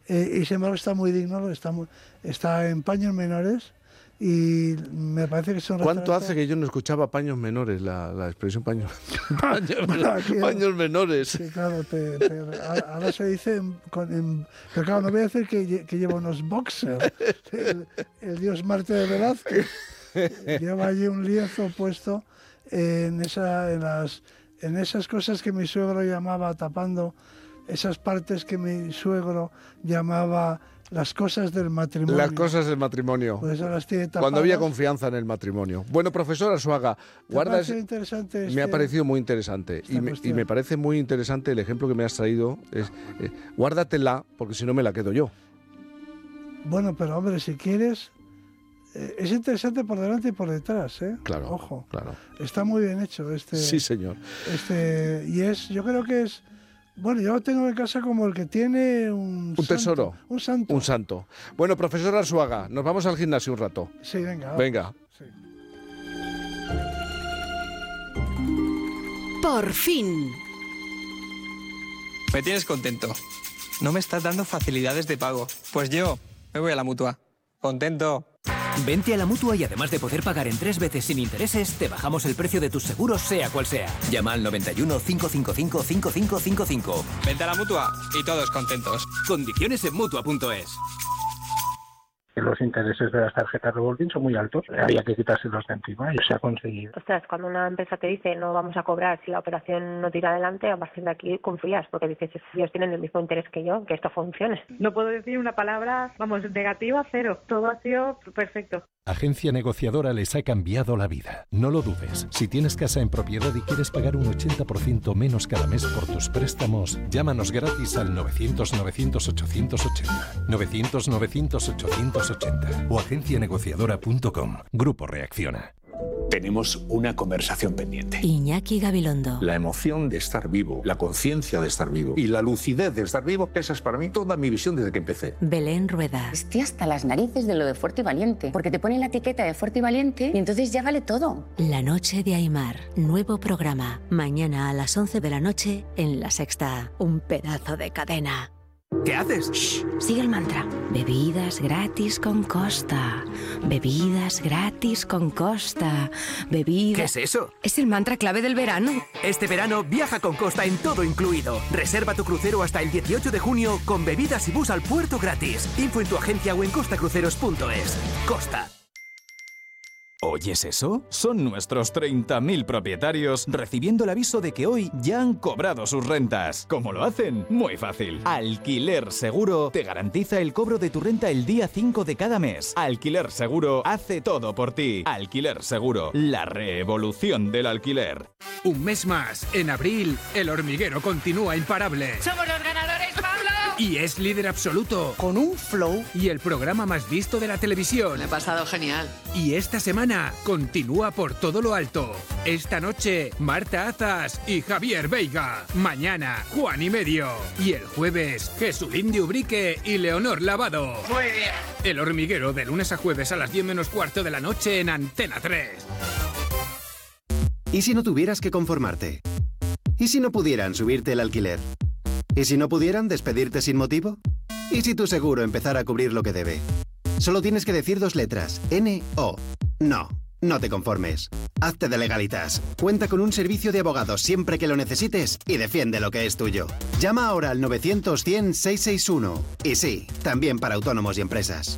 y sin embargo está muy digno, está en paños menores y me parece que es un ¿Cuánto restaurante... hace que yo no escuchaba paños menores, la expresión paños Bueno, paños menores? Sí, claro, ahora se dice, pero claro, no voy a decir que lleva unos boxers. El dios Marte de Velázquez lleva allí un lienzo puesto en esas cosas que mi suegro llamaba, tapando esas partes que mi suegro llamaba las cosas del matrimonio. Las cosas del matrimonio. Pues ahora las tiene tapadas. Cuando había confianza en el matrimonio. Bueno, profesor Arzuaga, me ha parecido muy interesante y me parece muy interesante el ejemplo que me has traído. Guárdatela, porque si no me la quedo yo. Bueno, pero hombre, si quieres... es interesante por delante y por detrás, ¿eh? Claro, ojo. Claro. Está muy bien hecho Sí, señor. Yo creo que es... Bueno, yo lo tengo en casa como el que tiene un tesoro. Un santo. Un santo. Bueno, profesor Arzuaga, nos vamos al gimnasio un rato. Sí, venga. Venga. Sí. Por fin. Me tienes contento. No me estás dando facilidades de pago. Pues yo me voy a la Mutua. Contento. Vente a la Mutua y además de poder pagar en 3 veces sin intereses, te bajamos el precio de tus seguros, sea cual sea. Llama al 91 555 5555. Vente a la Mutua y todos contentos. Condiciones en Mutua.es. Los intereses de las tarjetas revolving son muy altos, había que quitárselos de encima y se ha conseguido. Ostras, cuando una empresa te dice no vamos a cobrar si la operación no tira adelante, a partir de aquí confías, porque dices, ellos tienen el mismo interés que yo, que esto funcione. No puedo decir una palabra, negativa, cero. Todo ha sido perfecto. Agencia Negociadora les ha cambiado la vida. No lo dudes. Si tienes casa en propiedad y quieres pagar un 80% menos cada mes por tus préstamos, llámanos gratis al 900-900-880. 900-900-880 o agencianegociadora.com. Grupo Reacciona. Tenemos una conversación pendiente. Iñaki Gabilondo. La emoción de estar vivo, la conciencia de estar vivo y la lucidez de estar vivo, esa es para mí toda mi visión desde que empecé. Belén Rueda. Estoy hasta las narices de lo de fuerte y valiente, porque te ponen la etiqueta de fuerte y valiente y entonces ya vale todo. La noche de Aimar. Nuevo programa. Mañana a las 11 de la noche en La Sexta. Un pedazo de cadena. ¿Qué haces? Shh, sigue el mantra. Bebidas gratis con Costa. Bebidas gratis con Costa. Bebidas... ¿Qué es eso? Es el mantra clave del verano. Este verano viaja con Costa en todo incluido. Reserva tu crucero hasta el 18 de junio con bebidas y bus al puerto gratis. Info en tu agencia o en costacruceros.es. Costa. ¿Oyes eso? Son nuestros 30.000 propietarios recibiendo el aviso de que hoy ya han cobrado sus rentas. ¿Cómo lo hacen? Muy fácil. Alquiler Seguro te garantiza el cobro de tu renta el día 5 de cada mes. Alquiler Seguro hace todo por ti. Alquiler Seguro, la revolución del alquiler. Un mes más. En abril, El Hormiguero continúa imparable. ¡Somos los ganadores, Pablo! Y es líder absoluto. Con un flow. Y el programa más visto de la televisión. Me he pasado genial. Y esta semana continúa por todo lo alto. Esta noche, Marta Azas y Javier Veiga. Mañana, Juan y Medio. Y el jueves, Jesulín de Ubrique y Leonor Lavado. Muy bien. El Hormiguero, de lunes a jueves a las 10 menos cuarto de la noche en Antena 3. ¿Y si no tuvieras que conformarte? ¿Y si no pudieran subirte el alquiler? ¿Y si no pudieran despedirte sin motivo? ¿Y si tu seguro empezara a cubrir lo que debe? Solo tienes que decir 2 letras, N-O. No, no te conformes. Hazte de Legalitas. Cuenta con un servicio de abogados siempre que lo necesites y defiende lo que es tuyo. Llama ahora al 900-100-661. Y sí, también para autónomos y empresas.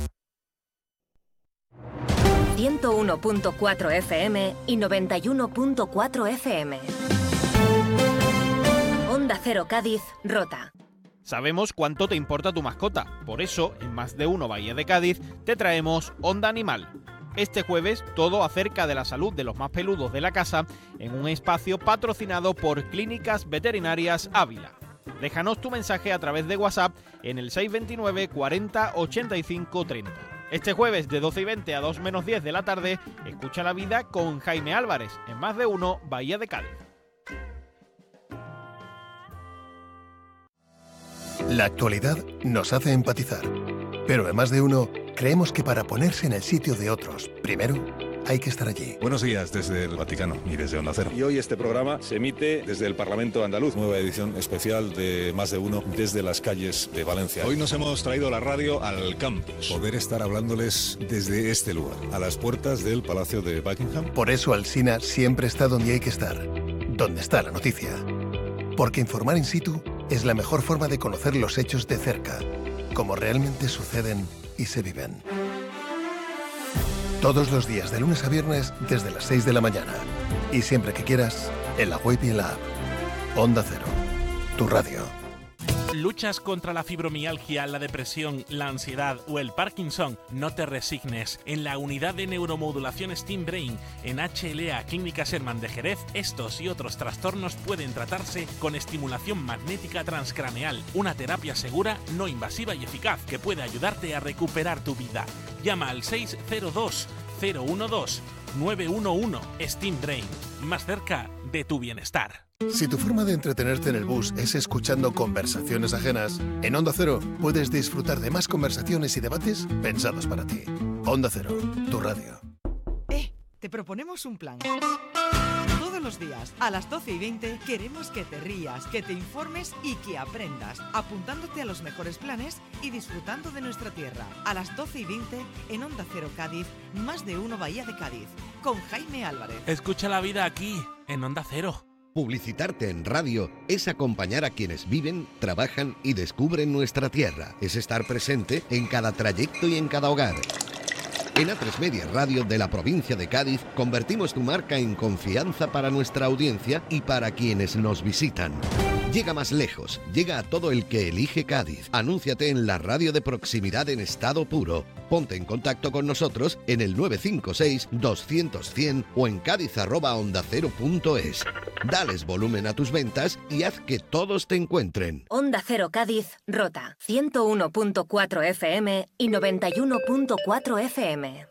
101.4 FM y 91.4 FM. Onda Cero Cádiz, Rota. Sabemos cuánto te importa tu mascota, por eso, en Más de Uno Bahía de Cádiz, te traemos Onda Animal. Este jueves, todo acerca de la salud de los más peludos de la casa, en un espacio patrocinado por Clínicas Veterinarias Ávila. Déjanos tu mensaje a través de WhatsApp en el 629 40 85 30. Este jueves, de 12:20 a 2 menos 10 de la tarde, escucha la vida con Jaime Álvarez, en Más de Uno Bahía de Cádiz. La actualidad nos hace empatizar, pero en Más de Uno creemos que para ponerse en el sitio de otros, primero, hay que estar allí. Buenos días desde el Vaticano y desde Onda Cero. Y hoy este programa se emite desde el Parlamento andaluz, nueva edición especial de Más de Uno desde las calles de Valencia. Hoy nos hemos traído la radio al campus, poder estar hablándoles desde este lugar, a las puertas del Palacio de Buckingham. Por eso Alsina siempre está donde hay que estar, donde está la noticia. Porque informar in situ es la mejor forma de conocer los hechos de cerca, como realmente suceden y se viven. Todos los días, de lunes a viernes, desde las 6 de la mañana. Y siempre que quieras, en la web y en la app. Onda Cero, tu radio. ¿Luchas contra la fibromialgia, la depresión, la ansiedad o el Parkinson? No te resignes. En la unidad de neuromodulación Steam Brain, en HLA Clínicas Hermann de Jerez, estos y otros trastornos pueden tratarse con estimulación magnética transcraneal, una terapia segura, no invasiva y eficaz que puede ayudarte a recuperar tu vida. Llama al 602-012-911 Steam Brain, más cerca de tu bienestar. Si tu forma de entretenerte en el bus es escuchando conversaciones ajenas, en Onda Cero puedes disfrutar de más conversaciones y debates pensados para ti. Onda Cero, tu radio. Te proponemos un plan. Todos los días, a las 12:20, queremos que te rías, que te informes y que aprendas, apuntándote a los mejores planes y disfrutando de nuestra tierra. A las 12:20, en Onda Cero Cádiz, Más de Uno Bahía de Cádiz, con Jaime Álvarez. Escucha la vida aquí, en Onda Cero. Publicitarte en radio es acompañar a quienes viven, trabajan y descubren nuestra tierra. Es estar presente en cada trayecto y en cada hogar. En A3 Media Radio de la provincia de Cádiz convertimos tu marca en confianza para nuestra audiencia y para quienes nos visitan. Llega más lejos, llega a todo el que elige Cádiz. Anúnciate en la radio de proximidad en estado puro. Ponte en contacto con nosotros en el 956-200-100 o en cádiz@ondacero.es. Dales volumen a tus ventas y haz que todos te encuentren. Onda Cero Cádiz, Rota, 101.4 FM y 91.4 FM.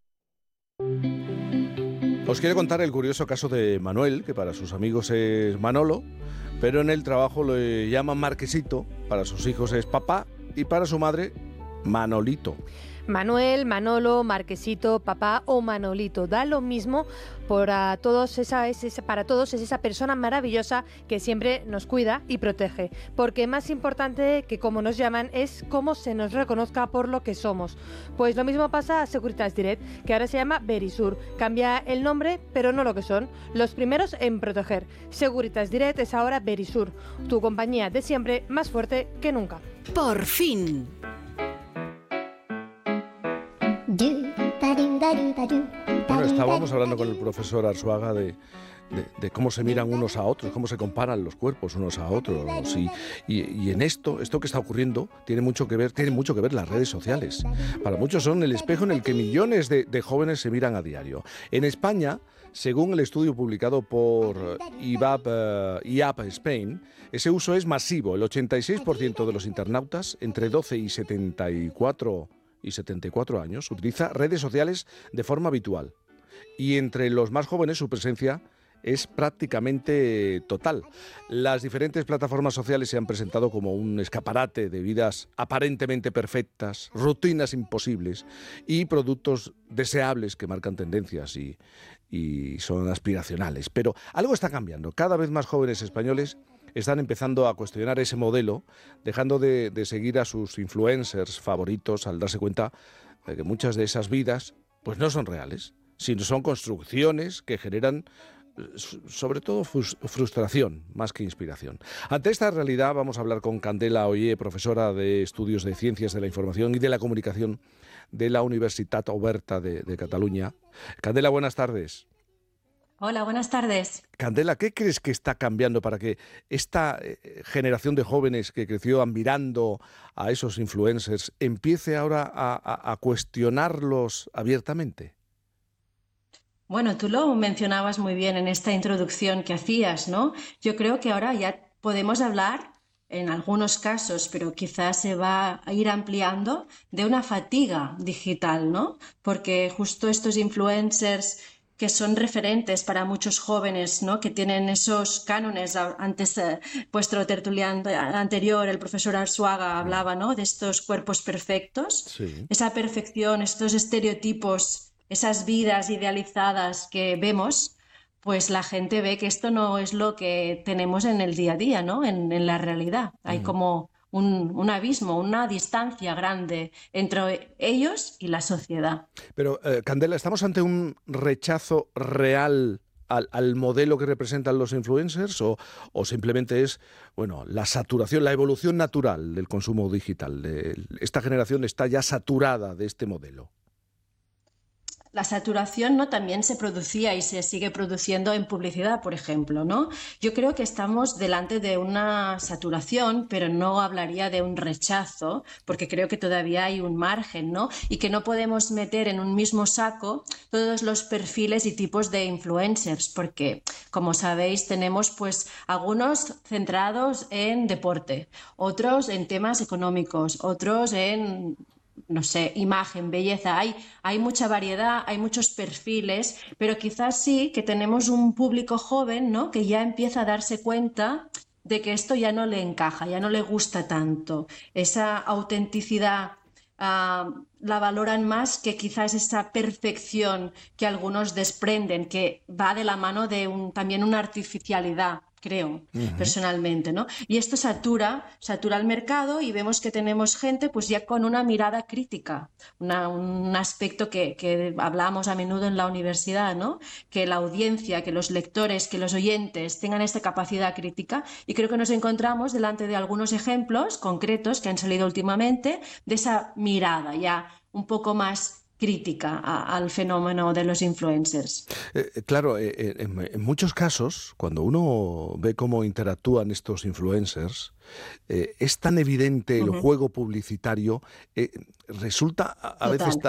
Os quiero contar el curioso caso de Manuel, que para sus amigos es Manolo, pero en el trabajo le llaman Marquesito, para sus hijos es papá y para su madre Manolito. Manuel, Manolo, Marquesito, papá o Manolito, da lo mismo. Para todos es esa persona maravillosa que siempre nos cuida y protege, porque más importante que cómo nos llaman es cómo se nos reconozca por lo que somos. Pues lo mismo pasa a Securitas Direct, que ahora se llama Verisur. Cambia el nombre, pero no lo que son. Los primeros en proteger. Securitas Direct es ahora Verisur, tu compañía de siempre, más fuerte que nunca. Por fin. Bueno, estábamos hablando con el profesor Arzuaga de cómo se miran unos a otros, cómo se comparan los cuerpos unos a otros. Y en esto que está ocurriendo tiene mucho que ver las redes sociales. Para muchos son el espejo en el que millones de jóvenes se miran a diario. En España, según el estudio publicado por IAP Spain, ese uso es masivo. El 86% de los internautas entre 12 y 74 años utiliza redes sociales de forma habitual. Y entre los más jóvenes su presencia es prácticamente total. Las diferentes plataformas sociales se han presentado como un escaparate de vidas aparentemente perfectas, rutinas imposibles y productos deseables que marcan tendencias y son aspiracionales. Pero algo está cambiando. Cada vez más jóvenes españoles están empezando a cuestionar ese modelo, dejando de seguir a sus influencers favoritos al darse cuenta de que muchas de esas vidas pues no son reales, sino son construcciones que generan sobre todo frustración más que inspiración. Ante esta realidad vamos a hablar con Candela Ollé, profesora de Estudios de Ciencias de la Información y de la Comunicación de la Universitat Oberta de Cataluña. Candela, buenas tardes. Hola, buenas tardes. Candela, ¿qué crees que está cambiando para que esta generación de jóvenes que creció admirando a esos influencers empiece ahora a cuestionarlos abiertamente? Bueno, tú lo mencionabas muy bien en esta introducción que hacías, ¿no? Yo creo que ahora ya podemos hablar, en algunos casos, pero quizás se va a ir ampliando, de una fatiga digital, ¿no? Porque justo estos influencers que son referentes para muchos jóvenes, ¿no? Que tienen esos cánones. Antes, vuestro tertuliano anterior, el profesor Arzuaga, hablaba, ¿no? De estos cuerpos perfectos, sí. Esa perfección, estos estereotipos esas vidas idealizadas que vemos, pues la gente ve que esto no es lo que tenemos en el día a día, ¿no? En la realidad. Hay como un abismo, una distancia grande entre ellos y la sociedad. Pero, Candela, ¿estamos ante un rechazo real al modelo que representan los influencers o simplemente es, bueno, la saturación, la evolución natural del consumo digital? Esta generación está ya saturada de este modelo. La saturación, ¿no?, también se producía y se sigue produciendo en publicidad, por ejemplo, ¿no? Yo creo que estamos delante de una saturación, pero no hablaría de un rechazo, porque creo que todavía hay un margen, ¿no? Y que no podemos meter en un mismo saco todos los perfiles y tipos de influencers, porque, como sabéis, tenemos pues algunos centrados en deporte, otros en temas económicos, otros en, no sé, imagen, belleza. Hay mucha variedad, hay muchos perfiles, pero quizás sí que tenemos un público joven, ¿no?, que ya empieza a darse cuenta de que esto ya no le encaja, ya no le gusta tanto. Esa autenticidad la valoran más que quizás esa perfección que algunos desprenden, que va de la mano de también una artificialidad, creo, personalmente, ¿no? Y esto satura el mercado y vemos que tenemos gente pues ya con una mirada crítica, un aspecto que hablamos a menudo en la universidad, ¿no? Que la audiencia, que los lectores, que los oyentes tengan esta capacidad crítica, y creo que nos encontramos delante de algunos ejemplos concretos que han salido últimamente de esa mirada ya un poco más crítica al fenómeno de los influencers. Claro, en muchos casos, cuando uno ve cómo interactúan estos influencers, es tan evidente el juego publicitario, resulta a veces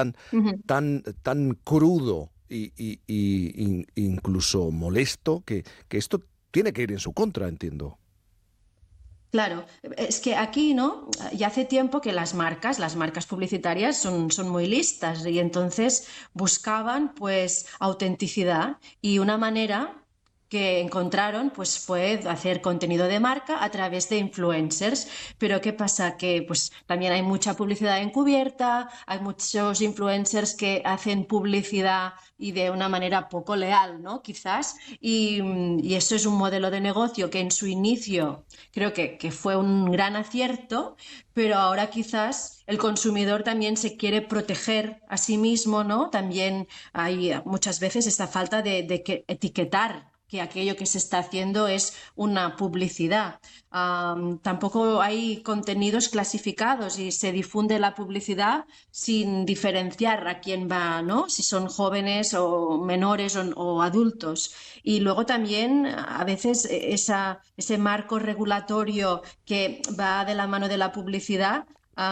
tan crudo y incluso molesto que esto tiene que ir en su contra, entiendo. Claro, es que aquí, ¿no?, ya hace tiempo que las marcas publicitarias son muy listas y entonces buscaban pues autenticidad, y una manera que encontraron pues fue hacer contenido de marca a través de influencers. Pero ¿qué pasa? Que pues también hay mucha publicidad encubierta, hay muchos influencers que hacen publicidad y de una manera poco leal, ¿no?, quizás, y eso es un modelo de negocio que en su inicio creo que fue un gran acierto, pero ahora quizás el consumidor también se quiere proteger a sí mismo, ¿no? También hay muchas veces esta falta de etiquetar que aquello que se está haciendo es una publicidad. Tampoco hay contenidos clasificados y se difunde la publicidad sin diferenciar a quién va, ¿no?, si son jóvenes o menores o adultos. Y luego también a veces ese marco regulatorio que va de la mano de la publicidad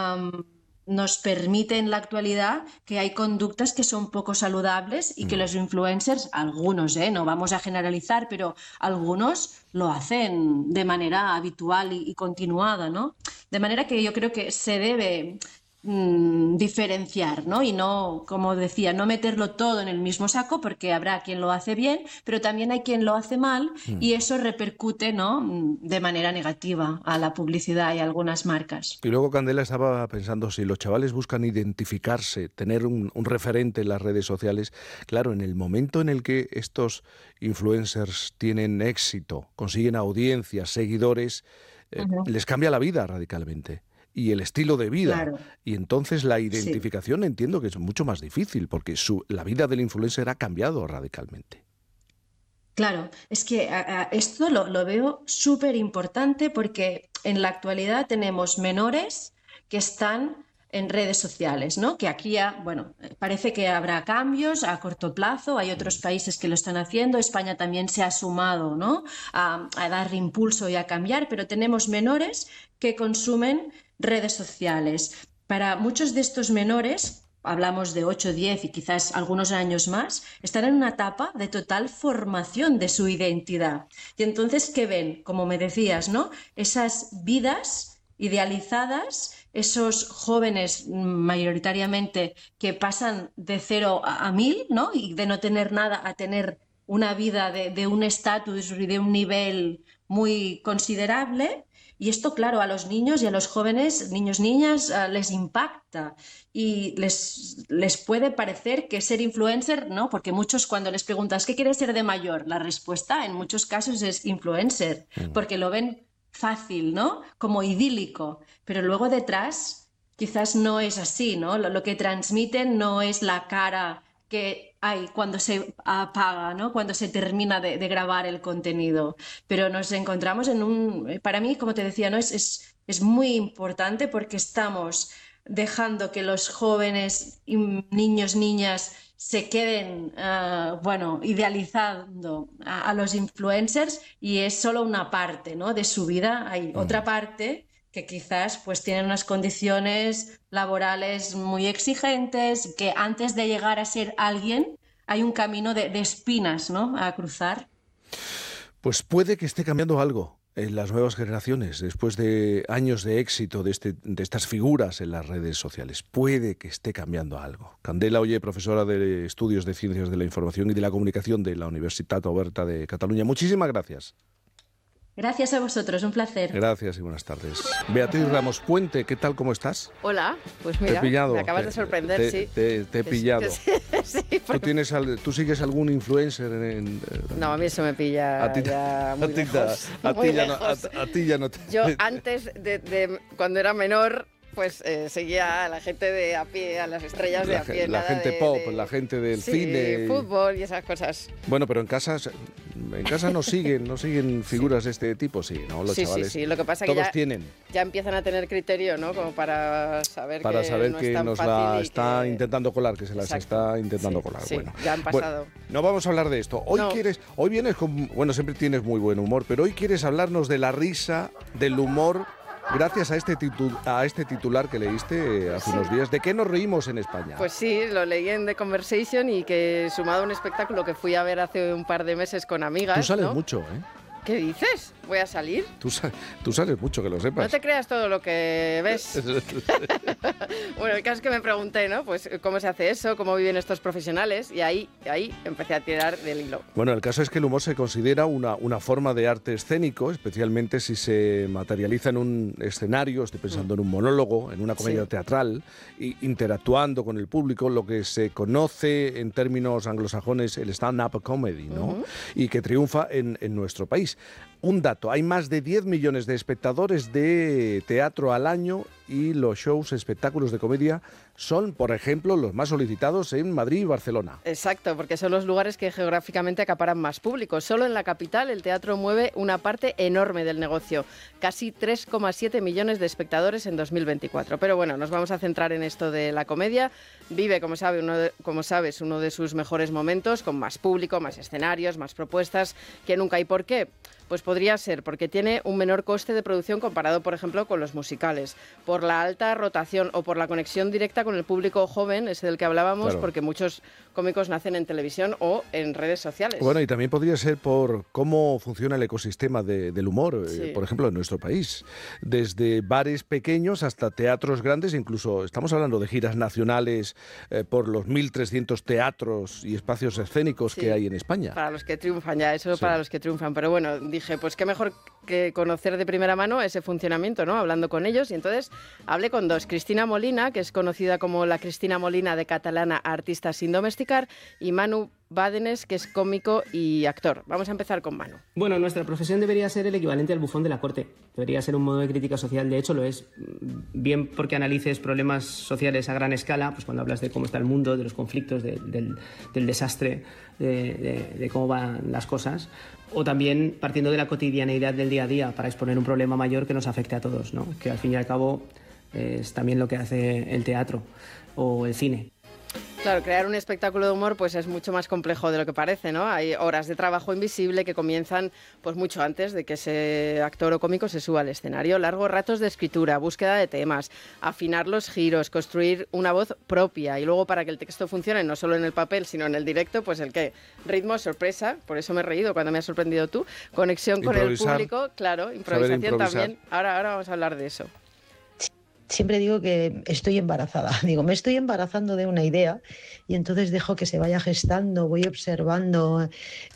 nos permite en la actualidad que hay conductas que son poco saludables y que los influencers, algunos, no vamos a generalizar, pero algunos lo hacen de manera habitual y continuada, ¿no? De manera que yo creo que se debe diferenciar, ¿no? Y no, como decía, no meterlo todo en el mismo saco, porque habrá quien lo hace bien, pero también hay quien lo hace mal, y eso repercute, ¿no?, de manera negativa a la publicidad y a algunas marcas. Y luego, Candela, estaba pensando, si los chavales buscan identificarse, tener un referente en las redes sociales, claro, en el momento en el que estos influencers tienen éxito, consiguen audiencias, seguidores, les cambia la vida radicalmente. Y el estilo de vida. Claro. Y entonces la identificación entiendo que es mucho más difícil, porque la vida del influencer ha cambiado radicalmente. Claro, es que esto lo veo súper importante, porque en la actualidad tenemos menores que están en redes sociales, ¿no? Que aquí ya, bueno, parece que habrá cambios a corto plazo, hay otros países que lo están haciendo, España también se ha sumado, ¿no?, a dar impulso y a cambiar, pero tenemos menores que consumen redes sociales. Para muchos de estos menores, hablamos de 8, 10 y quizás algunos años más, están en una etapa de total formación de su identidad. Y entonces, ¿qué ven? Como me decías, ¿no?, esas vidas idealizadas, esos jóvenes mayoritariamente que pasan de 0 a 1000, ¿no?, y de no tener nada a tener una vida de un estatus y de un nivel muy considerable. Y esto, claro, a los niños y a los jóvenes, niños, niñas, les impacta y les puede parecer que ser influencer, ¿no? Porque muchos cuando les preguntas ¿qué quieres ser de mayor? La respuesta en muchos casos es influencer, porque lo ven fácil, ¿no? Como idílico, pero luego detrás quizás no es así, ¿no? Lo que transmiten no es la cara que hay cuando se apaga, ¿no? Cuando se termina de grabar el contenido. Pero nos encontramos para mí, como te decía, ¿no? Es muy importante porque estamos dejando que los jóvenes, niños, niñas, se queden, idealizando a los influencers y es solo una parte, ¿no? de su vida. Hay otra parte que quizás pues tienen unas condiciones laborales muy exigentes, que antes de llegar a ser alguien hay un camino de espinas, ¿no? a cruzar. Pues puede que esté cambiando algo en las nuevas generaciones, después de años de éxito de estas figuras en las redes sociales. Puede que esté cambiando algo. Candela Oller, profesora de Estudios de Ciencias de la Información y de la Comunicación de la Universitat Oberta de Cataluña. Muchísimas gracias. Gracias a vosotros, un placer. Gracias y buenas tardes. Beatriz Ramos Puente, ¿qué tal, cómo estás? Hola, pues mira, me acabas de sorprender, sí. Te he pillado. Sí, ¿Tú sigues algún influencer? No, a mí eso me pilla ya muy lejos. A ti ya no te... Yo antes de cuando era menor... pues seguía a la gente de a pie, a las estrellas de a pie. La gente pop, la gente del cine. Fútbol y esas cosas. Bueno, pero en casa no siguen figuras de este tipo, sí, ¿no? Los chavales. Sí. Lo que pasa es que ya empiezan a tener criterio, ¿no? Como para saber que no es tan nos fácil la y está que... intentando colar, que se las está intentando colar. Sí, bueno, ya han pasado. Bueno, no vamos a hablar de esto. Hoy vienes con... Bueno, siempre tienes muy buen humor, pero hoy quieres hablarnos de la risa, del humor... Gracias a este titular que leíste hace unos días, ¿de qué nos reímos en España? Pues sí, lo leí en The Conversation y que sumado a un espectáculo que fui a ver hace un par de meses con amigas. Tú sales ¿no? mucho, ¿eh? ¿Qué dices? ¿Voy a salir? Tú sales mucho, que lo sepas. No te creas todo lo que ves. Bueno, el caso es que me pregunté, ¿no? Pues cómo se hace eso, cómo viven estos profesionales y ahí empecé a tirar del hilo. Bueno, el caso es que el humor se considera una forma de arte escénico, especialmente si se materializa en un escenario, estoy pensando en un monólogo, en una comedia teatral, interactuando con el público, lo que se conoce en términos anglosajones el stand-up comedy, ¿no? Y que triunfa en nuestro país. Un dato, hay más de 10 millones de espectadores de teatro al año y los shows, espectáculos de comedia son, por ejemplo, los más solicitados en Madrid y Barcelona. Exacto, porque son los lugares que geográficamente acaparan más público. Solo en la capital el teatro mueve una parte enorme del negocio, casi 3,7 millones de espectadores en 2024. Pero bueno, nos vamos a centrar en esto de la comedia. Vive, como sabes, uno de sus mejores momentos, con más público, más escenarios, más propuestas que nunca. ¿Y por qué? Pues podría ser porque tiene un menor coste de producción comparado, por ejemplo, con los musicales, por la alta rotación o por la conexión directa con el público joven, ese del que hablábamos, claro. Porque muchos cómicos nacen en televisión o en redes sociales. Bueno, y también podría ser por cómo funciona el ecosistema del humor, por ejemplo, en nuestro país. Desde bares pequeños hasta teatros grandes, incluso estamos hablando de giras nacionales por los 1.300 teatros y espacios escénicos que hay en España. Para los que triunfan ya, eso para los que triunfan. Pero bueno, dije, pues qué mejor que conocer de primera mano ese funcionamiento, ¿no? Hablando con ellos. Y entonces hablé con dos. Cristina Molina, que es conocida como la Cristina Molina de Catalana, artista sin domesticar, y Manu Bàdenes, que es cómico y actor. Vamos a empezar con Manu. Bueno, nuestra profesión debería ser el equivalente al bufón de la corte. Debería ser un modo de crítica social, de hecho lo es. Bien porque analices problemas sociales a gran escala, pues cuando hablas de cómo está el mundo, de los conflictos, del desastre, de cómo van las cosas, o también partiendo de la cotidianeidad del día a día para exponer un problema mayor que nos afecte a todos, ¿no? Que al fin y al cabo es también lo que hace el teatro o el cine. Claro, crear un espectáculo de humor pues es mucho más complejo de lo que parece, ¿no? Hay horas de trabajo invisible que comienzan pues mucho antes de que ese actor o cómico se suba al escenario, largos ratos de escritura, búsqueda de temas, afinar los giros, construir una voz propia y luego para que el texto funcione no solo en el papel sino en el directo, pues el qué, ritmo, sorpresa, por eso me he reído cuando me has sorprendido tú, conexión con el público, claro, improvisación también. Ahora vamos a hablar de eso. siempre digo que estoy embarazada. Digo, me estoy embarazando de una idea y entonces dejo que se vaya gestando, voy observando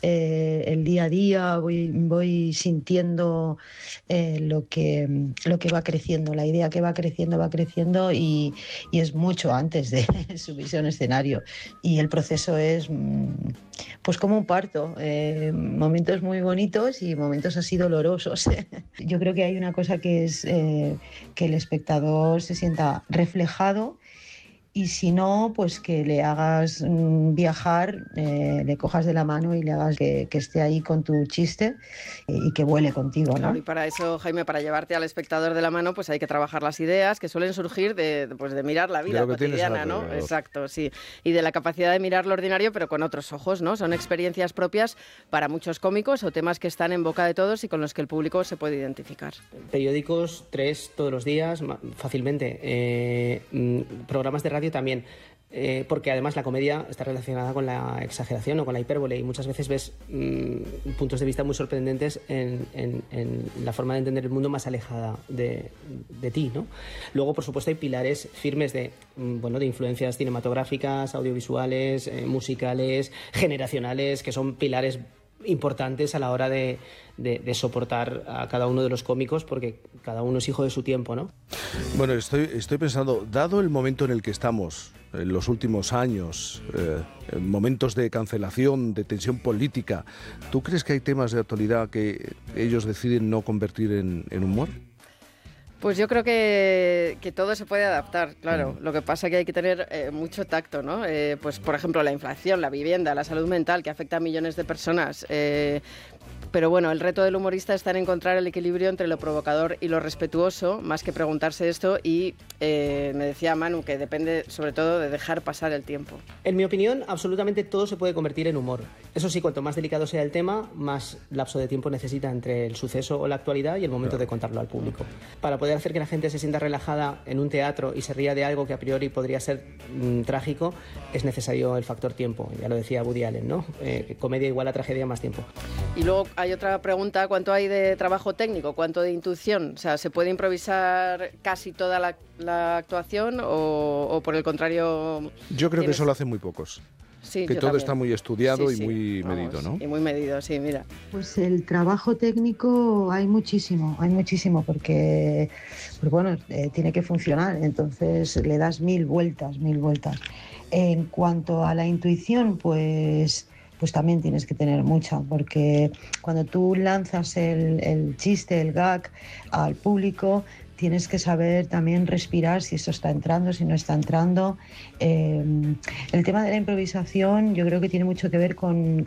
el día a día, voy sintiendo lo que va creciendo, la idea que va creciendo y es mucho antes de subirse a un escenario. Y el proceso es pues como un parto, momentos muy bonitos y momentos así dolorosos. Yo creo que hay una cosa que es que el espectador se sienta reflejado, y si no, pues que le hagas viajar, le cojas de la mano y le hagas que esté ahí con tu chiste y que vuele contigo, ¿no? Claro, y para eso, Jaime, para llevarte al espectador de la mano, pues hay que trabajar las ideas que suelen surgir de mirar la vida cotidiana, ¿no? Exacto, sí. Y de la capacidad de mirar lo ordinario, pero con otros ojos, ¿no? Son experiencias propias para muchos cómicos o temas que están en boca de todos y con los que el público se puede identificar. Periódicos, 3 todos los días, fácilmente. Programas de radio también, porque además la comedia está relacionada con la exageración o con la hipérbole, y muchas veces ves puntos de vista muy sorprendentes en la forma de entender el mundo más alejada de ti, ¿no? Luego, por supuesto, hay pilares firmes de influencias cinematográficas, audiovisuales, musicales, generacionales, que son pilares importantes a la hora de soportar a cada uno de los cómicos, porque cada uno es hijo de su tiempo, ¿no? Bueno, estoy pensando, dado el momento en el que estamos, en los últimos años, momentos de cancelación, de tensión política, ¿tú crees que hay temas de actualidad que ellos deciden no convertir en humor? Pues yo creo que todo se puede adaptar, claro. Lo que pasa es que hay que tener mucho tacto, ¿no? Pues, por ejemplo, la inflación, la vivienda, la salud mental, que afecta a millones de personas. Pero bueno, el reto del humorista está en encontrar el equilibrio entre lo provocador y lo respetuoso, más que preguntarse esto. Y me decía Manu que depende sobre todo de dejar pasar el tiempo. En mi opinión, absolutamente todo se puede convertir en humor. Eso sí, cuanto más delicado sea el tema, más lapso de tiempo necesita entre el suceso o la actualidad y el momento de contarlo al público. Para poder hacer que la gente se sienta relajada en un teatro y se ría de algo que a priori podría ser trágico, es necesario el factor tiempo. Ya lo decía Woody Allen, ¿no? Comedia igual a tragedia más tiempo. Y luego hay otra pregunta, ¿cuánto hay de trabajo técnico? ¿Cuánto de intuición? O sea, ¿se puede improvisar casi toda la actuación o por el contrario? Yo creo que eso lo hacen muy pocos. Sí, que todo también. Está muy estudiado y muy medido, ¿no? Y muy medido, sí, mira. Pues el trabajo técnico hay muchísimo, porque tiene que funcionar, entonces le das mil vueltas. En cuanto a la intuición, pues también tienes que tener mucha, porque cuando tú lanzas el chiste, el gag al público, tienes que saber también respirar si eso está entrando, si no está entrando. El tema de la improvisación yo creo que tiene mucho que ver con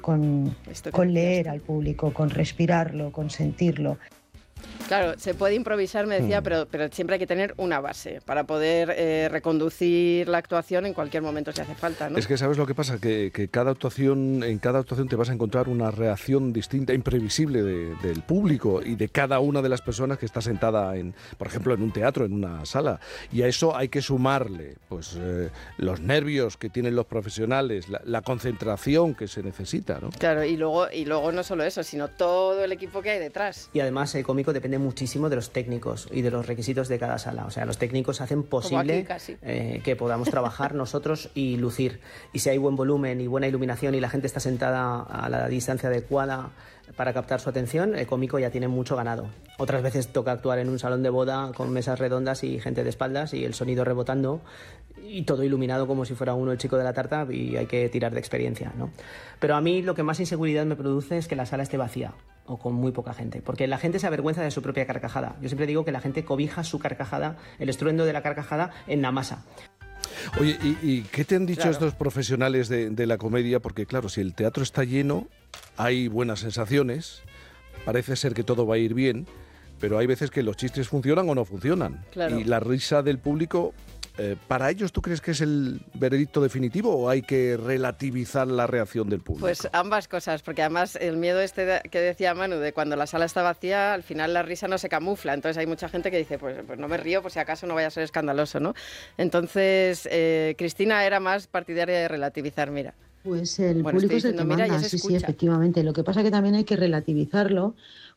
leer al público, con respirarlo, con sentirlo. Claro, se puede improvisar, me decía, pero siempre hay que tener una base para poder reconducir la actuación en cualquier momento si hace falta, ¿no? Es que ¿sabes lo que pasa? Que en cada actuación te vas a encontrar una reacción distinta, imprevisible del público y de cada una de las personas que está sentada, por ejemplo, en un teatro, en una sala. Y a eso hay que sumarle pues los nervios que tienen los profesionales, la concentración que se necesita, ¿no? Claro, y luego no solo eso, sino todo el equipo que hay detrás. Y además el cómico depende muchísimo de los técnicos y de los requisitos de cada sala. O sea, los técnicos hacen posible que podamos trabajar nosotros y lucir. Y si hay buen volumen y buena iluminación y la gente está sentada a la distancia adecuada para captar su atención, el cómico ya tiene mucho ganado. Otras veces toca actuar en un salón de boda con mesas redondas y gente de espaldas y el sonido rebotando y todo iluminado como si fuera uno el chico de la tarta, y hay que tirar de experiencia, ¿no? Pero a mí lo que más inseguridad me produce es que la sala esté vacía o con muy poca gente, porque la gente se avergüenza de su propia carcajada. Yo siempre digo que la gente cobija su carcajada, el estruendo de la carcajada, en la masa. Oye, ¿y qué te han dicho estos profesionales de la comedia? Porque claro, si el teatro está lleno, hay buenas sensaciones, parece ser que todo va a ir bien, pero hay veces que los chistes funcionan o no funcionan. Claro. Y la risa del público, ¿para ellos tú crees que es el veredicto definitivo o hay que relativizar la reacción del público? Pues ambas cosas, porque además el miedo que decía Manu, de cuando la sala está vacía, al final la risa no se camufla, entonces hay mucha gente que dice, pues no me río por si acaso no vaya a ser escandaloso, ¿no? Entonces, Cristina era más partidaria de relativizar, mira. Pues el público es el que manda, sí, efectivamente. Lo que pasa es que también hay que relativizarlo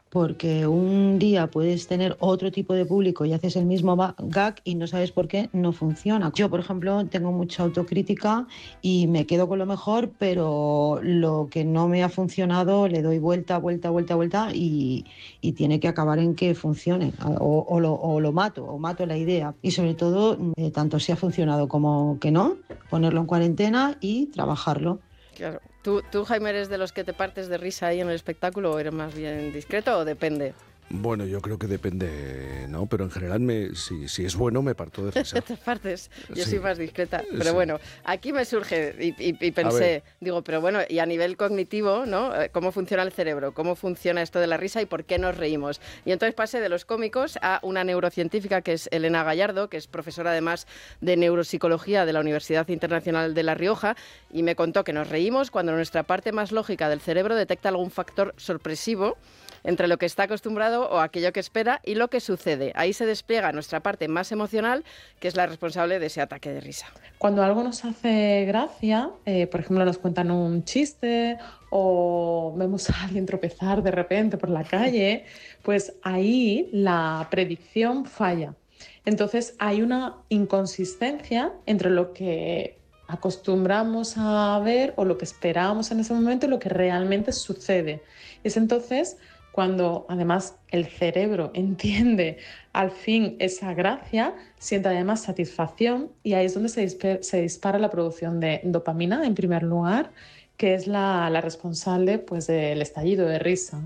porque un día puedes tener otro tipo de público y haces el mismo gag y no sabes por qué no funciona. Yo, por ejemplo, tengo mucha autocrítica y me quedo con lo mejor, pero lo que no me ha funcionado le doy vuelta y tiene que acabar en que funcione o lo mato la idea. Y sobre todo, tanto si ha funcionado como que no, ponerlo en cuarentena y trabajarlo. Claro. ¿Tú, Jaime, eres de los que te partes de risa ahí en el espectáculo o eres más bien discreto o depende? Bueno, yo creo que depende, ¿no? Pero en general, si es bueno, me parto de risa. Te partes, yo Sí. soy más discreta. Pero Sí. bueno, aquí me surge y pensé, digo, pero bueno, y a nivel cognitivo, ¿no? ¿Cómo funciona el cerebro? ¿Cómo funciona esto de la risa y por qué nos reímos? Y entonces pasé de los cómicos a una neurocientífica que es Elena Gallardo, que es profesora además de neuropsicología de la Universidad Internacional de La Rioja, y me contó que nos reímos cuando nuestra parte más lógica del cerebro detecta algún factor sorpresivo entre lo que está acostumbrado o aquello que espera y lo que sucede. Ahí se despliega nuestra parte más emocional, que es la responsable de ese ataque de risa. Cuando algo nos hace gracia, por ejemplo, nos cuentan un chiste o vemos a alguien tropezar de repente por la calle, pues ahí la predicción falla. Entonces hay una inconsistencia entre lo que acostumbramos a ver o lo que esperábamos en ese momento y lo que realmente sucede. Es entonces cuando además el cerebro entiende al fin esa gracia, siente además satisfacción y ahí es donde se dispara la producción de dopamina en primer lugar, que es la responsable pues, del estallido de risa.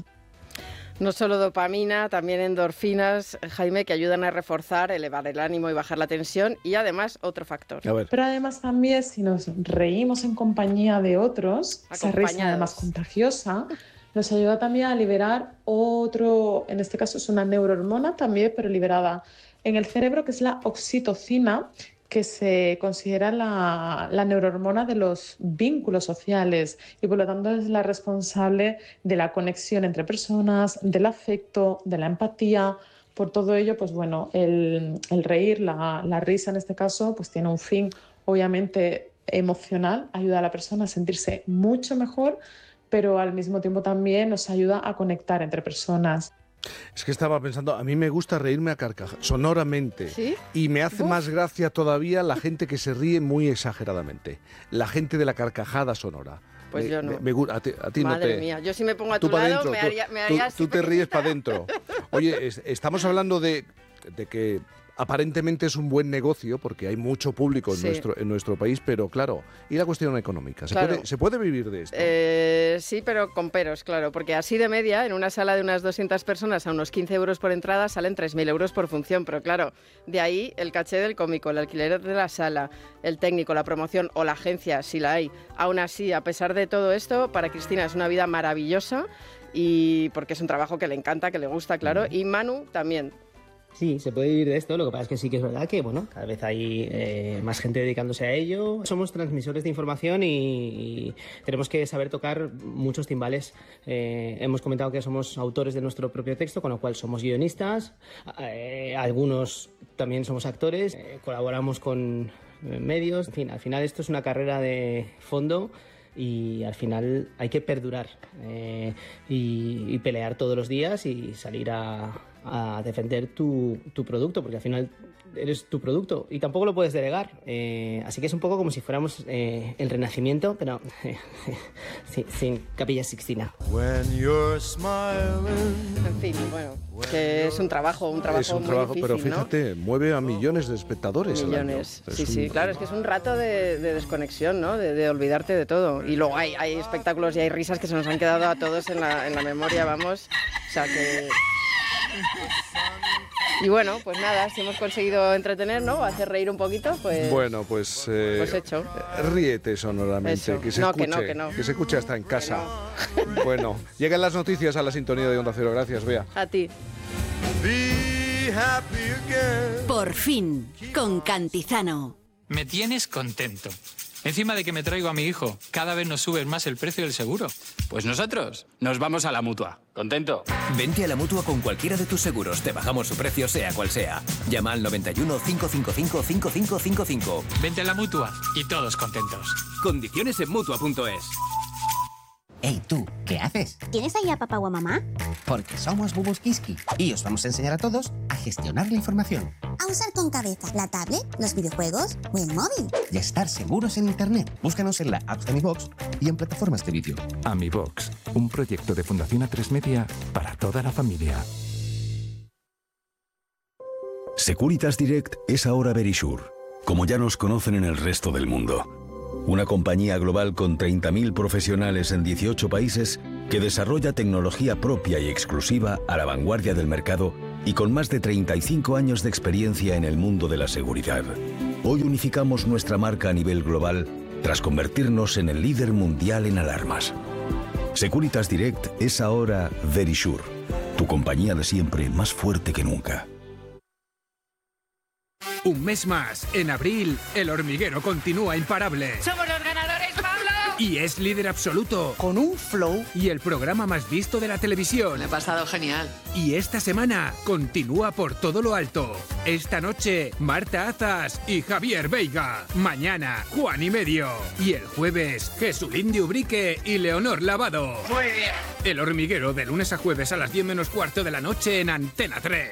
No solo dopamina, también endorfinas, Jaime, que ayudan a reforzar, elevar el ánimo y bajar la tensión y además otro factor. Pero además también si nos reímos en compañía de otros, esa risa además contagiosa, nos ayuda también a liberar otro, en este caso es una neurohormona también, pero liberada en el cerebro, que es la oxitocina, que se considera la neurohormona de los vínculos sociales y por lo tanto es la responsable de la conexión entre personas, del afecto, de la empatía. Por todo ello, pues bueno, el reír, la risa en este caso, pues tiene un fin obviamente emocional, ayuda a la persona a sentirse mucho mejor, pero al mismo tiempo también nos ayuda a conectar entre personas. Es que estaba pensando, a mí me gusta reírme a carcajadas, sonoramente. ¿Sí? Y me hace más gracia todavía la gente que se ríe muy exageradamente. La gente de la carcajada sonora. Pues yo no. A ti Madre no te... mía, yo si me pongo a Tú tu pa' lado dentro, me haría así. tú te ríes para adentro. Oye, estamos hablando de que aparentemente es un buen negocio porque hay mucho público en nuestro país, pero claro, y la cuestión económica, ¿se puede vivir de esto? Sí, pero con peros, claro, porque así de media, en una sala de unas 200 personas a unos 15 euros por entrada salen 3.000 euros por función, pero claro, de ahí el caché del cómico, el alquiler de la sala, el técnico, la promoción o la agencia, si la hay. Aún así, a pesar de todo esto, para Cristina es una vida maravillosa y porque es un trabajo que le encanta, que le gusta, claro, y Manu también. Sí, se puede vivir de esto, lo que pasa es que sí que es verdad que, bueno, cada vez hay más gente dedicándose a ello. Somos transmisores de información y tenemos que saber tocar muchos timbales. Hemos comentado que somos autores de nuestro propio texto, con lo cual somos guionistas, algunos también somos actores, colaboramos con medios, en fin, al final esto es una carrera de fondo y al final hay que perdurar y pelear todos los días y salir a defender tu producto, porque al final eres tu producto y tampoco lo puedes delegar. Así que es un poco como si fuéramos el Renacimiento, pero sin Capilla Sixtina. En fin, bueno, que es un trabajo muy difícil, pero fíjate, ¿no? mueve a millones de espectadores. Millones, sí, claro, es que es un rato de desconexión, ¿no? De olvidarte de todo. Y luego hay espectáculos y hay risas que se nos han quedado a todos en la memoria, vamos. O sea que... Y bueno, pues nada, si hemos conseguido entretener, ¿no? Hacer reír un poquito, pues... Bueno, pues hecho. Ríete sonoramente, Eso. que se escuche, que se escuche hasta en casa. Bueno, llegan las noticias a la sintonía de Onda Cero. Gracias, Bea. A ti. Por fin, con Cantizano. Me tienes contento. Encima de que me traigo a mi hijo, cada vez nos sube más el precio del seguro. Pues nosotros nos vamos a la Mutua. ¿Contento? Vente a la Mutua con cualquiera de tus seguros. Te bajamos su precio sea cual sea. Llama al 91 555 5555. Vente a la Mutua y todos contentos. Condiciones en Mutua.es. Hey, tú, ¿qué haces? ¿Tienes ahí a papá o a mamá? Porque somos Bubus Kiski y os vamos a enseñar a todos a gestionar la información. A usar con cabeza la tablet, los videojuegos o el móvil. Y a estar seguros en Internet. Búscanos en la app de Mi Box y en plataformas de vídeo. AmiBox, un proyecto de Fundación A3 Media para toda la familia. Securitas Direct es ahora Verisure, como ya nos conocen en el resto del mundo. Una compañía global con 30.000 profesionales en 18 países que desarrolla tecnología propia y exclusiva a la vanguardia del mercado y con más de 35 años de experiencia en el mundo de la seguridad. Hoy unificamos nuestra marca a nivel global tras convertirnos en el líder mundial en alarmas. Securitas Direct es ahora Verisure, tu compañía de siempre más fuerte que nunca. Un mes más, en abril, El Hormiguero continúa imparable. ¡Somos los ganadores, Pablo! Y es líder absoluto. Con un flow. Y el programa más visto de la televisión. Me he pasado genial. Y esta semana continúa por todo lo alto. Esta noche, Marta Azas y Javier Veiga. Mañana, Juan y Medio. Y el jueves, Jesulín de Ubrique y Leonor Lavado. Muy bien. El Hormiguero, de lunes a jueves a las 10 menos cuarto de la noche en Antena 3.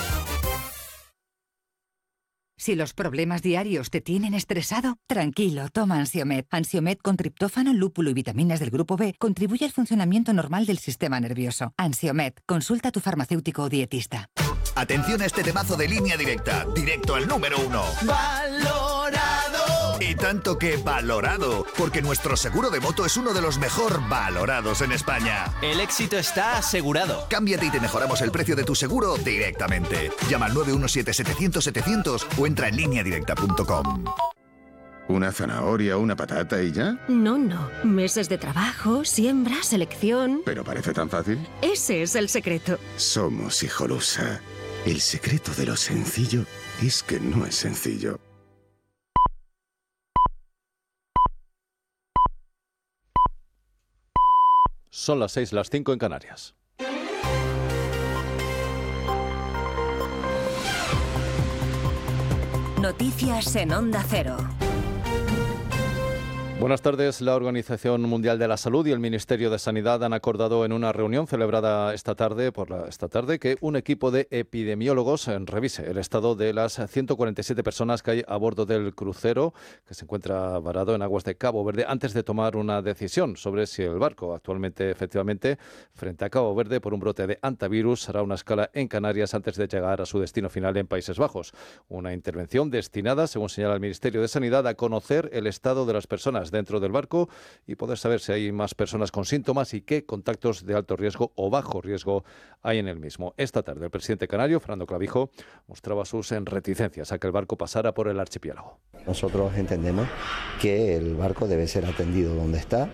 Si los problemas diarios te tienen estresado, tranquilo, toma Ansiomed. Ansiomed con triptófano, lúpulo y vitaminas del grupo B contribuye al funcionamiento normal del sistema nervioso. Ansiomed, consulta a tu farmacéutico o dietista. Atención a este temazo de Línea Directa, directo al número 1. ¡Valorado! Y tanto que valorado, porque nuestro seguro de moto es uno de los mejor valorados en España. El éxito está asegurado. Cámbiate y te mejoramos el precio de tu seguro directamente. Llama al 917-700-700 o entra en lineadirecta.com. ¿Una zanahoria, una patata y ya? No. Meses de trabajo, siembra, selección... ¿Pero parece tan fácil? Ese es el secreto. Somos Hijolusa. El secreto de lo sencillo es que no es sencillo. Son las 6, las 5 en Canarias. Noticias en Onda Cero. Buenas tardes. La Organización Mundial de la Salud y el Ministerio de Sanidad han acordado en una reunión celebrada esta tarde que un equipo de epidemiólogos revise el estado de las 147 personas que hay a bordo del crucero que se encuentra varado en aguas de Cabo Verde antes de tomar una decisión sobre si el barco, actualmente efectivamente frente a Cabo Verde por un brote de hantavirus, hará una escala en Canarias antes de llegar a su destino final en Países Bajos. Una intervención destinada, según señala el Ministerio de Sanidad, a conocer el estado de las personas dentro del barco y poder saber si hay más personas con síntomas y qué contactos de alto riesgo o bajo riesgo hay en el mismo. Esta tarde el presidente canario, Fernando Clavijo, mostraba sus reticencias a que el barco pasara por el archipiélago. Nosotros entendemos que el barco debe ser atendido donde está,